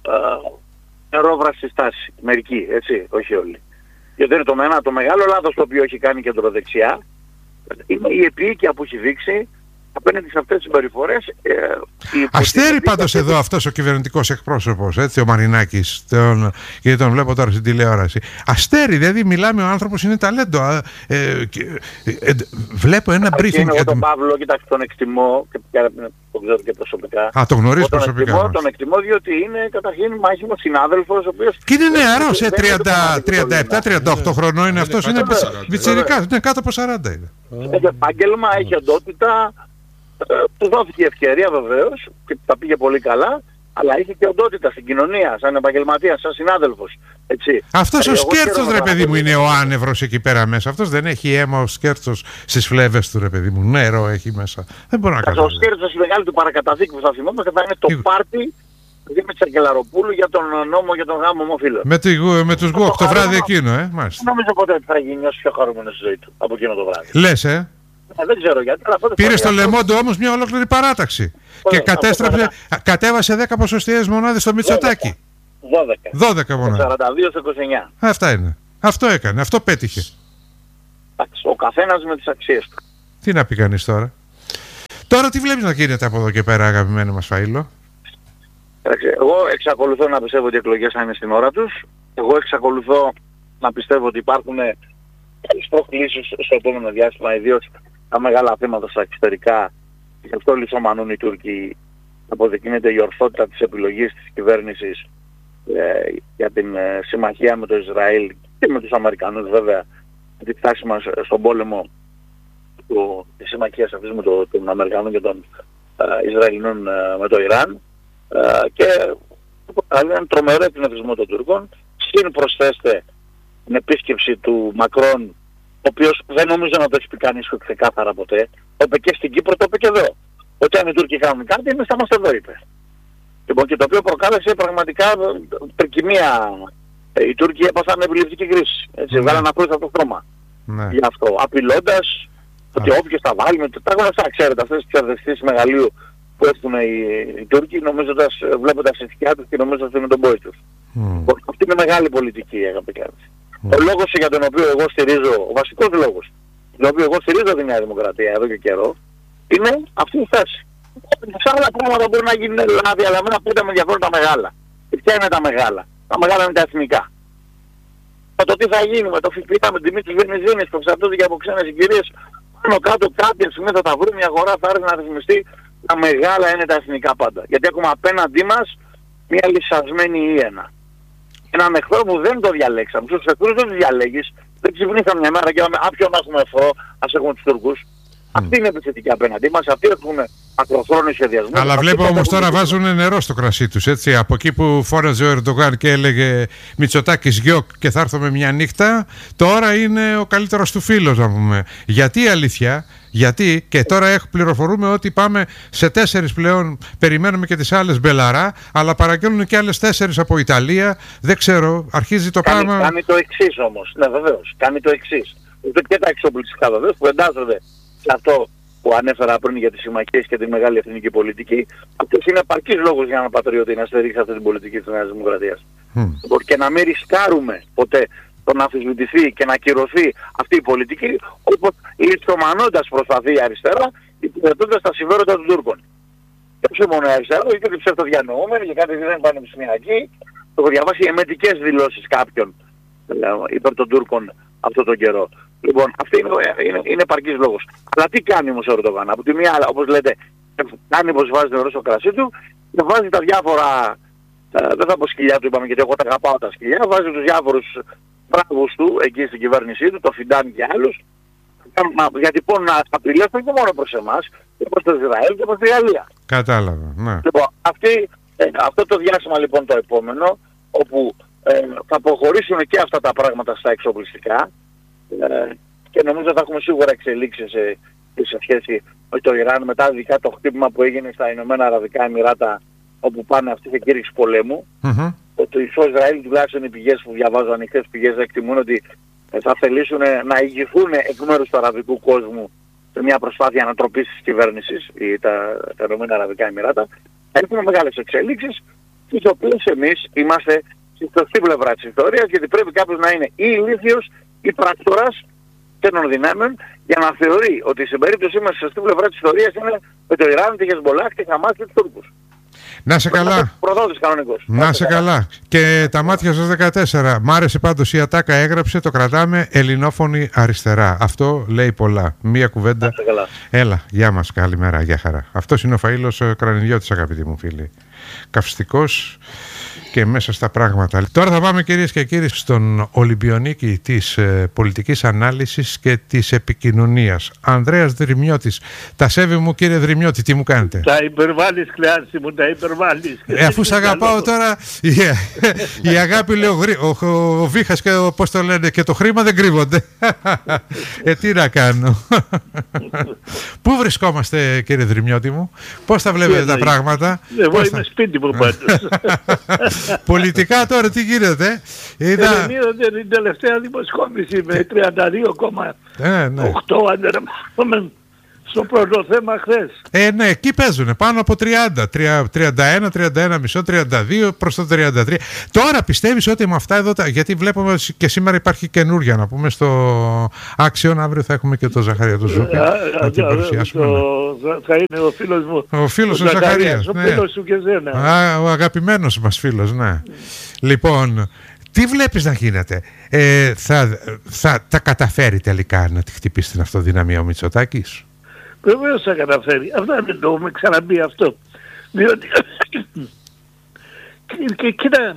νερόβραστη στάση, μερικοί, έτσι, όχι όλοι. Γιατί είναι το, μένα, το μεγάλο λάθος το οποίο έχει κάνει κεντροδεξιά είναι η επίοικια που έχει δείξει απέναντι σε αυτές τις συμπεριφορές. Ε, Αστέρι πάντως εδώ αυτός ο κυβερνητικός εκπρόσωπος, έτσι, ο Μαρινάκης, τον, γιατί τον βλέπω τώρα στην τηλεόραση. Αστέρι, δηλαδή μιλάμε, ο άνθρωπος είναι ταλέντο. Ε, ε, ε, βλέπω ένα briefing. Εγώ τον το... Παύλο, κοιτάξτε, τον εκτιμώ και τον ξέρω και προσωπικά. Α, τον γνωρίζω προσωπικά. Εκτιμώ, τον εκτιμώ διότι είναι καταρχήν μάχημος συνάδελφος, ο οποίος... Και είναι νεαρός, ε, τριάντα επτά τριάντα οκτώ χρονών είναι αυτός, είναι πιτσιρικάς, είναι κάτω από σαράντα είναι. Έχει επάγγελμα, έχει οντότητα. Του δόθηκε η ευκαιρία βεβαίως και τα πήγε πολύ καλά, αλλά είχε και οντότητα στην κοινωνία, σαν επαγγελματίας, σαν συνάδελφος. Έτσι. Αυτός ε, ο Σκέρτσος, ρε παιδί μου, είναι ο άνευρος εκεί πέρα μέσα. Αυτός δεν έχει αίμα ο Σκέρτσος στις φλέβες του, ρε παιδί μου. Νερό έχει μέσα. Δεν μπορώ να κάνω. Ο Σκέρτσος, η μεγάλη του παρακαταθήκη που θα θυμόμαστε, θα είναι το Τι... πάρτι με Τσακελαροπούλου για τον νόμο για τον γάμο ομοφύλων. Με, τη, με τους γκουοκ το, το βράδυ εκείνο, ε. Μάλιστα. Δεν νομίζω ποτέ ότι θα γίνει όσο πιο χαρούμενος στη ζωή του από εκείνο το βράδυ. Λες, ε. Ε, δεν ξέρω γιατί. Πήρε στο Λεμόντο όμως μια ολόκληρη παράταξη. Ωραία, και κατέστρεψε, κατέβασε δέκα ποσοστιαίες μονάδες στο Μητσοτάκη. δώδεκα. δώδεκα μονάδες. σαράντα δύο στο είκοσι εννιά. Αυτά είναι. Αυτό έκανε. Αυτό πέτυχε. Ο καθένας με τις αξίες του. Τι να πει κανείς τώρα. Τώρα τι βλέπεις να γίνεται από εδώ και πέρα, αγαπημένο μας Φαΐλο? Εγώ εξακολουθώ να πιστεύω ότι οι εκλογές θα είναι στην ώρα τους. Εγώ εξακολουθώ να πιστεύω ότι υπάρχουν καλές προκλήσεις στο επόμενο διάστημα, ιδίως τα μεγάλα θέματα στα εξωτερικά. Γι' αυτό λησομανούν οι Τούρκοι. Αποδεικνύεται η ορθότητα της επιλογής της κυβέρνησης ε, για την ε, συμμαχία με το Ισραήλ και με τους Αμερικανούς βέβαια, τη φτάση μας στον πόλεμο του, της συμμαχίας αυτής με το, των Αμερικανών και των ε, Ισραηλινών ε, με το Ιράν ε, και έναν τρομερό εκνευρισμό των Τούρκων. Συν προσθέστε την επίσκεψη του Μακρόν, ο οποίος δεν νομίζω να το έχει πει κανείς ξεκάθαρα ποτέ. Το είπε και στην Κύπρο, το είπε και εδώ. Ότι αν οι Τούρκοι κάνουν κάτι, εμείς θα είμαστε εδώ, είπε. Λοιπόν, και το οποίο προκάλεσε πραγματικά τρικυμία. Οι Τούρκοι έπαθαν επιληπτική κρίση. Έτσι, ναι. Βγάλαν απλώς από το χρώμα. Ναι. Γι' αυτό, απειλώντας ότι όποιος τα βάλει, με τα γνωστά, ξέρετε, αυτές τις ψευδεστήσεις μεγαλείου που έχουν οι, οι Τούρκοι, νομίζοντας, βλέποντας τη σκιά τους και νομίζοντας ότι είναι τον πόη τους. Mm. Αυτή είναι μεγάλη πολιτική, αγαπητοί. Mm. Ο λόγος για τον οποίο εγώ στηρίζω, ο βασικός λόγος, για τον οποίο εγώ στηρίζω τη Νέα Δημοκρατία εδώ και καιρό, είναι αυτή η θέση. Σε άλλα πράγματα μπορεί να γίνουν λάθη, αλλά εμένα πείτε με ενδιαφέρουν τα μεγάλα. Και ποια είναι τα μεγάλα? Τα μεγάλα είναι τα εθνικά. Με το τι θα γίνει με το ΦΠΑ, με την τιμή της βενζίνης που εξαρτώνται και από ξένες συγκυρίες, πάνω κάτω κάποια στιγμή θα τα βρούμε, μια αγορά θα έρθει να ρυθμιστεί. Τα μεγάλα είναι τα εθνικά πάντα. Γιατί έχουμε απέναντί μας μια λυσασμένη ίαινα. Έναν εχθρό που δεν το διαλέξαμε. Στους εχθρούς δεν τους διαλέγεις. Δεν ξυπνήσαμε μια μέρα και είπαμε «Α, ποιον έχουμε εχθρό, ας έχουμε τους Τούρκους». Mm. Αυτή είναι επιθετική απέναντί μας, αυτοί έχουν ακροχρόνιο σχεδιασμό. Αλλά βλέπω όμως τώρα βάζουν νερό στο κρασί τους, έτσι. Από εκεί που φόραζε ο Ερντογάν και έλεγε Μητσοτάκης γιοκ και θα έρθω με μια νύχτα, τώρα είναι ο καλύτερος του φίλος, να πούμε. Γιατί αλήθεια? Γιατί και τώρα έχω, πληροφορούμε ότι πάμε σε τέσσερις πλέον, περιμένουμε και τις άλλες μπελαρά, αλλά παραγγέλνουν και άλλες τέσσερις από Ιταλία. Δεν ξέρω, αρχίζει το κάνει, πράγμα. Κάνει το εξής όμως, ναι βεβαίως, κάνει το εξής. Και τα εξοπλιστικά βεβαίως που εντάσσονται σε αυτό που ανέφερα πριν για τις συμμαχίες και τη μεγάλη εθνική πολιτική. Αυτός είναι επαρκής λόγος για έναν πατριώτη να στηρίξει αυτή την πολιτική της Νέας Δημοκρατίας. Mm. Και να μην ρισκάρουμε ποτέ το να αμφισβητηθεί και να ακυρωθεί αυτή η πολιτική, όπως λιτσομανώντας προσπαθεί η αριστερά, υπηρετώντας τα συμφέροντα των Τούρκων. Και όχι μόνο η αριστερά, είχε και ψευτοδιανοούμενοι και κάτι δεν πανεπιστημιακοί. Έχω διαβάσει εμετικές δηλώσεις κάποιων υπέρ των Τούρκων αυτόν τον καιρό. Λοιπόν, αυτή είναι, είναι, είναι επαρκής λόγος. Αλλά τι κάνει όμως ο Ερντογάν? Από τη μία, όπως λέτε, κάνει πως βάζει νερό στο κρασί του, και βάζει τα διάφορα, ε, δεν θα πω σκυλιά του είπαμε γιατί εγώ τα αγαπάω τα σκυλιά, βάζει τους διάφορους πράγους του εκεί στην κυβέρνησή του, το Φιντάν και άλλους, γιατί πόνουν απειλές όχι μόνο προς εμάς, και προς το Ισραήλ και προς τη Γαλλία. Κατάλαβα, ναι. Λοιπόν, αυτή, ε, αυτό το διάστημα λοιπόν το επόμενο, όπου ε, θα προχωρήσουν και αυτά τα πράγματα στα εξοπλιστικά, ε, και νομίζω θα έχουμε σίγουρα εξελίξεις σε, σε σχέση με το Ιράν, μετά ειδικά το χτύπημα που έγινε στα Ηνωμένα Αραβικά Εμιράτα, όπου πάνε αυτή η κήρυξη πολέμου. Mm-hmm. Ότι στο Ισραήλ, τουλάχιστον οι πηγές που διαβάζω, ανοιχτές πηγές, εκτιμούν ότι θα θελήσουν να ηγηθούν εκ μέρους του αραβικού κόσμου σε μια προσπάθεια ανατροπής της κυβέρνησης, ή τα, τα Ηνωμένα Αραβικά Εμιράτα. Έχουμε μεγάλες εξελίξεις, τις οποίες εμείς είμαστε στη σωστή πλευρά της ιστορίας, γιατί πρέπει κάποιος να είναι ή ηλίθιος ή πράκτορας ξένων δυνάμεων για να θεωρεί ότι στην περίπτωσή μας στη σωστή πλευρά της ιστορίας είναι με το Ιράν, τη Χεσμολάχ, τη Χαμάς και τους Τούρκους. Να σε καλά. Προδότης κανονικός. Να σε καλά. Και τα μάτια σας δεκατέσσερα. Μ' άρεσε πάντως η Ατάκα έγραψε, το κρατάμε, ελληνόφωνη αριστερά. Αυτό λέει πολλά. Μία κουβέντα. Να σε καλά. Έλα, γεια μας, καλημέρα, γεια χαρά. Αυτός είναι ο Φαΐλος Κρανιδιώτης, αγαπητοί μου φίλοι. Καυστικός και μέσα στα πράγματα. Τώρα θα πάμε, κυρίες και κύριοι, στον Ολυμπιονίκη της ε, πολιτικής ανάλυσης και της επικοινωνίας. Ανδρέας Δρυμιώτης. Τα σέβη μου, κύριε Δρυμιώτη, τι μου κάνετε? Τα υπερβάλλεις, Κλεάνθη μου, τα υπερβάλλεις. Ε, αφού σ' αγαπάω τώρα, η, η αγάπη, λέει, ο, ο, ο, ο Βίχας και ο, πώς το λένε, και το χρήμα δεν κρύβονται. Ε, τι να κάνω. Πού βρισκόμαστε, κύριε Δρυμιώτη μου? Πώς τα βλέπετε τα πράγματα? Εγώ Πώς είμαι θα... σπίτι μου πάντως. Πολιτικά τώρα τι γίνεται? Είδα... την τελευταία δημοσκόπηση με τριάντα δύο κόμμα οκτώ αντέρμα στο πρώτο θέμα χθες. Ε, ναι, εκεί παίζουν πάνω από τριάντα, τριάντα ένα, τριάντα ένα κόμμα πέντε, τριάντα δύο προς το τριάντα τρία. Τώρα πιστεύεις ότι με αυτά εδώ, γιατί βλέπουμε και σήμερα υπάρχει καινούργια, να πούμε, στο Άξιον, αύριο θα έχουμε και το Ζαχαρία του Ζούπη, να την παρουσιάσουμε. Θα είναι ο φίλος μου, ο φίλος ο Ζαχαρίας, ο φίλος σου και εσένα. Α, ο αγαπημένος μας φίλος, ναι. Λοιπόν, τι βλέπεις να γίνεται? Ε, θα, θα τα καταφέρει τελικά να τη χτυπήσει την αυτοδυναμία ο Μητσοτάκης? Βεβαίως θα καταφέρει. Αυτά δεν το έχουμε ξαναπεί αυτό. Διότι, και, κοίτα,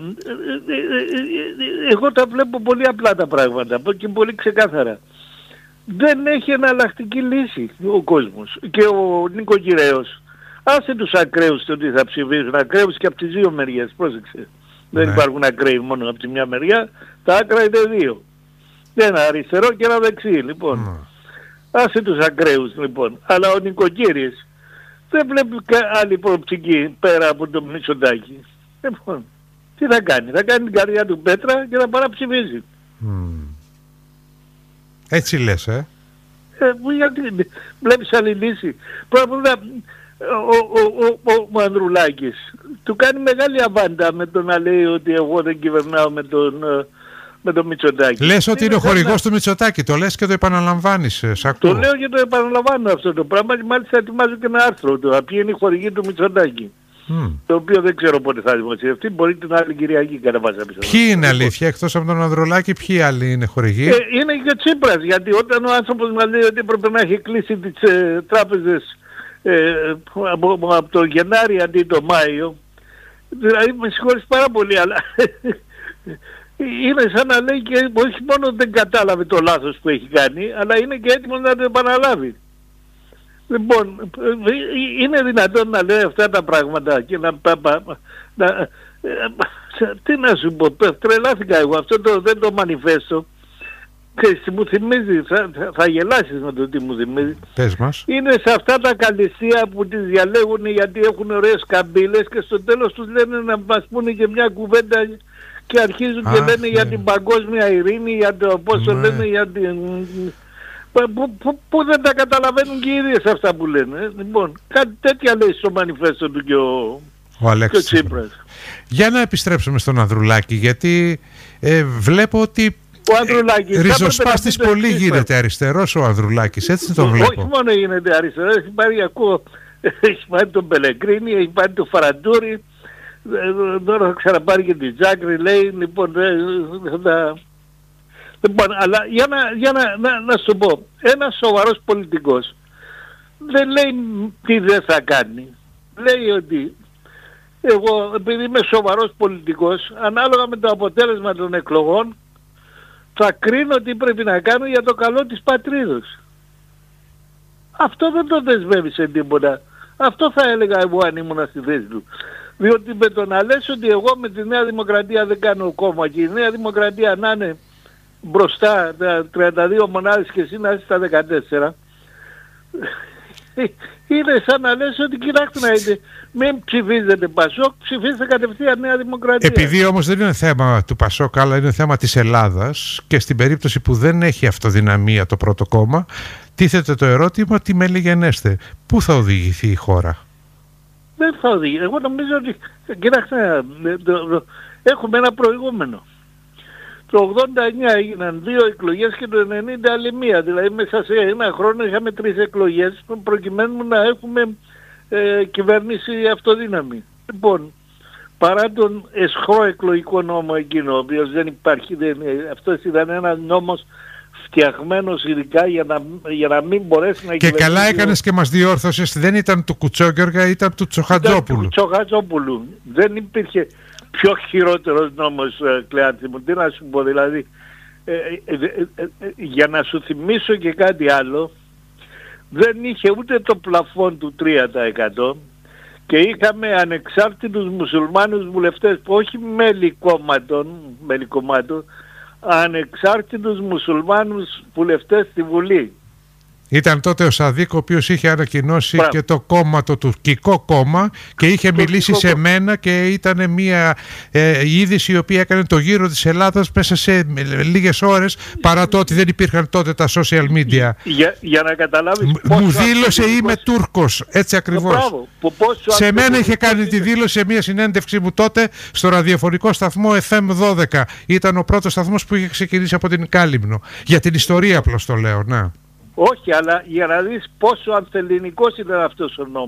εγώ τα βλέπω πολύ απλά τα πράγματα και πολύ ξεκάθαρα. Δεν έχει εναλλακτική λύση ο κόσμος. Και ο Νοικοκυρέος, άσε τους ακραίους το ότι θα ψηφίσουν, ακραίους και από τις δύο μεριές, πρόσεξε. Ναι. Δεν υπάρχουν ακραίοι μόνο από τη μια μεριά, τα άκρα είναι δύο. Ένα αριστερό και ένα δεξί, λοιπόν. Mm. Άσε τους ακραίους, λοιπόν. Αλλά ο νοικοκύρης δεν βλέπει άλλη προοπτική πέρα από το Μητσοτάκη. Λοιπόν, τι θα κάνει? Θα κάνει την καρδιά του πέτρα και θα παραψηφίσει. Mm. Έτσι λες, ε? ε γιατί βλέπεις άλλη λύση? Πρώτα απ' όλα, ο, ο, ο, ο, ο Ανδρουλάκης του κάνει μεγάλη αβάντα με το να λέει ότι εγώ δεν κυβερνάω με τον... με το Μητσοτάκη. Λες ότι είναι ο χορηγός του Μητσοτάκη, το λες και το επαναλαμβάνεις, σ' ακούω. Το λέω και το επαναλαμβάνω αυτό το πράγμα και μάλιστα ετοιμάζω και ένα άρθρο του, ποιοι είναι οι χορηγοί του Μητσοτάκη. Mm. Το οποίο δεν ξέρω πότε θα δημοσιευτεί, μπορεί την άλλη Κυριακή κατά πάσα πιθανότητα. Ποιοι είναι αλήθεια, εκτός από τον Ανδρουλάκη, ποιοι άλλοι είναι χορηγοί? Ε, είναι και ο Τσίπρας, γιατί όταν ο άνθρωπος μας λέει ότι έπρεπε να έχει κλείσει τις ε, τράπεζες ε, από, από το Γενάρη αντί το Μάιο, δηλαδή με συγχωρείς πάρα πολύ, αλλά... είναι σαν να λέει και όχι μόνο δεν κατάλαβε το λάθος που έχει κάνει, αλλά είναι και έτοιμος να το επαναλάβει. Λοιπόν, είναι δυνατόν να λέει αυτά τα πράγματα και να... να τι να σου πω, τρελάθηκα εγώ, αυτό το, δεν το μανιφέστο. Και μου θυμίζει, θα, θα γελάσεις με το τι μου θυμίζει. Πες μας. Είναι σε αυτά τα καλυστία που τις διαλέγουν γιατί έχουν ωραίες καμπύλες και στο τέλος τους λένε να μας πούνε και μια κουβέντα και αρχίζουν Α, και λένε ναι. για την παγκόσμια ειρήνη, για το πώς το ναι. λένε, για την... Που, που, που δεν τα καταλαβαίνουν και οι ίδιες αυτά που λένε. Λοιπόν, κάτι τέτοια λέει στο μανιφέστο του και ο, ο Αλέξης Τσίπρας. Για να επιστρέψουμε στον Ανδρουλάκη, γιατί ε, βλέπω ότι ο Ανδρουλάκης ριζοσπάστης πολύ γίνεται αριστερός ο Ανδρουλάκης, έτσι τον βλέπω. Όχι μόνο γίνεται αριστερός, έχει πάρει, ακούω, έχει πάρει τον Πελεγκρίνη, έχει πάρει τον Φαραντούρη, τώρα θα ξαναπάρει και την Τζάκρη, λέει, λοιπόν, θα... Λοιπόν, αλλά για να, για να, να, να σου πω, ένας σοβαρός πολιτικός δεν λέει τι δεν θα κάνει. Λέει ότι εγώ, επειδή είμαι σοβαρός πολιτικός, ανάλογα με το αποτέλεσμα των εκλογών, θα κρίνω τι πρέπει να κάνω για το καλό της πατρίδος. Αυτό δεν το δεσμεύει σε τίποτα. Αυτό θα έλεγα εγώ αν ήμουν στη θέση του. Διότι με το να λες ότι εγώ με τη Νέα Δημοκρατία δεν κάνω κόμμα και η Νέα Δημοκρατία να είναι μπροστά τα τριάντα δύο μονάδες και εσύ να είσαι στα δεκατέσσερα, είναι σαν να λες ότι κοιτάξτε να είτε, μην ψηφίζετε Πασόκ, ψηφίζετε κατευθείαν Νέα Δημοκρατία. Επειδή όμως δεν είναι θέμα του Πασόκ, αλλά είναι θέμα της Ελλάδας και στην περίπτωση που δεν έχει αυτοδυναμία το πρώτο κόμμα, τίθεται το ερώτημα τι μέλη γενέστε. Πού θα οδηγηθεί η χώρα? Δεν θα οδηγηθεί. Εγώ νομίζω ότι, κοιτάξτε, έχουμε ένα προηγούμενο. Το ογδόντα εννιά έγιναν δύο εκλογές και το ενενήντα άλλη μία. Δηλαδή μέσα σε ένα χρόνο είχαμε τρεις εκλογές προκειμένου να έχουμε ε, κυβέρνηση αυτοδύναμη. Λοιπόν, παρά τον εσχρό εκλογικό νόμο εκείνο, ο οποίος δεν υπάρχει, δεν, αυτός ήταν ένας νόμος φτιαγμένος ειδικά για να, για να μην μπορέσει να και κυβερνήσει. Και καλά έκανες και μας διόρθωσες, δεν ήταν του Κουτσόγκεργα, ήταν του Τσοχατζόπουλου. Ήταν του Τσοχατζόπουλου. Δεν υπήρχε... πιο χειρότερος νόμος, ε, Κλεάνθη μου. Τι να σου πω, δηλαδή, ε, ε, ε, ε, ε, για να σου θυμίσω και κάτι άλλο, δεν είχε ούτε το πλαφόν του τρία τοις εκατό και είχαμε ανεξάρτητους μουσουλμάνους βουλευτές, που όχι μέλη κόμματων, μέλη κομμάτων, ανεξάρτητους μουσουλμάνους βουλευτές στη Βουλή. Ήταν τότε ο Σαδίκ, ο οποίος είχε ανακοινώσει Μπράβο. και το κόμμα, το τουρκικό κόμμα, και είχε μιλήσει σε μένα, και ήταν μια ε, είδηση η οποία έκανε το γύρο της Ελλάδας μέσα σε λίγες ώρες, παρά το ότι δεν υπήρχαν τότε τα social media. Για, για να καταλάβεις Μ, πόσο μου δήλωσε αυθεντικός... είμαι Τούρκος, έτσι ακριβώς. Μπράβο, που πόσο Σε μένα είχε κάνει είναι. τη δήλωση σε μια συνέντευξη μου τότε στο ραδιοφωνικό σταθμό εφ εμ δώδεκα. Ήταν ο πρώτος σταθμός που είχε ξεκινήσει από την Κάλυμνο. Για την ιστορία απλώς το λέω, ναι. Όχι, αλλά για να δεις πόσο ανθελληνικός ήταν αυτός ο νόμος.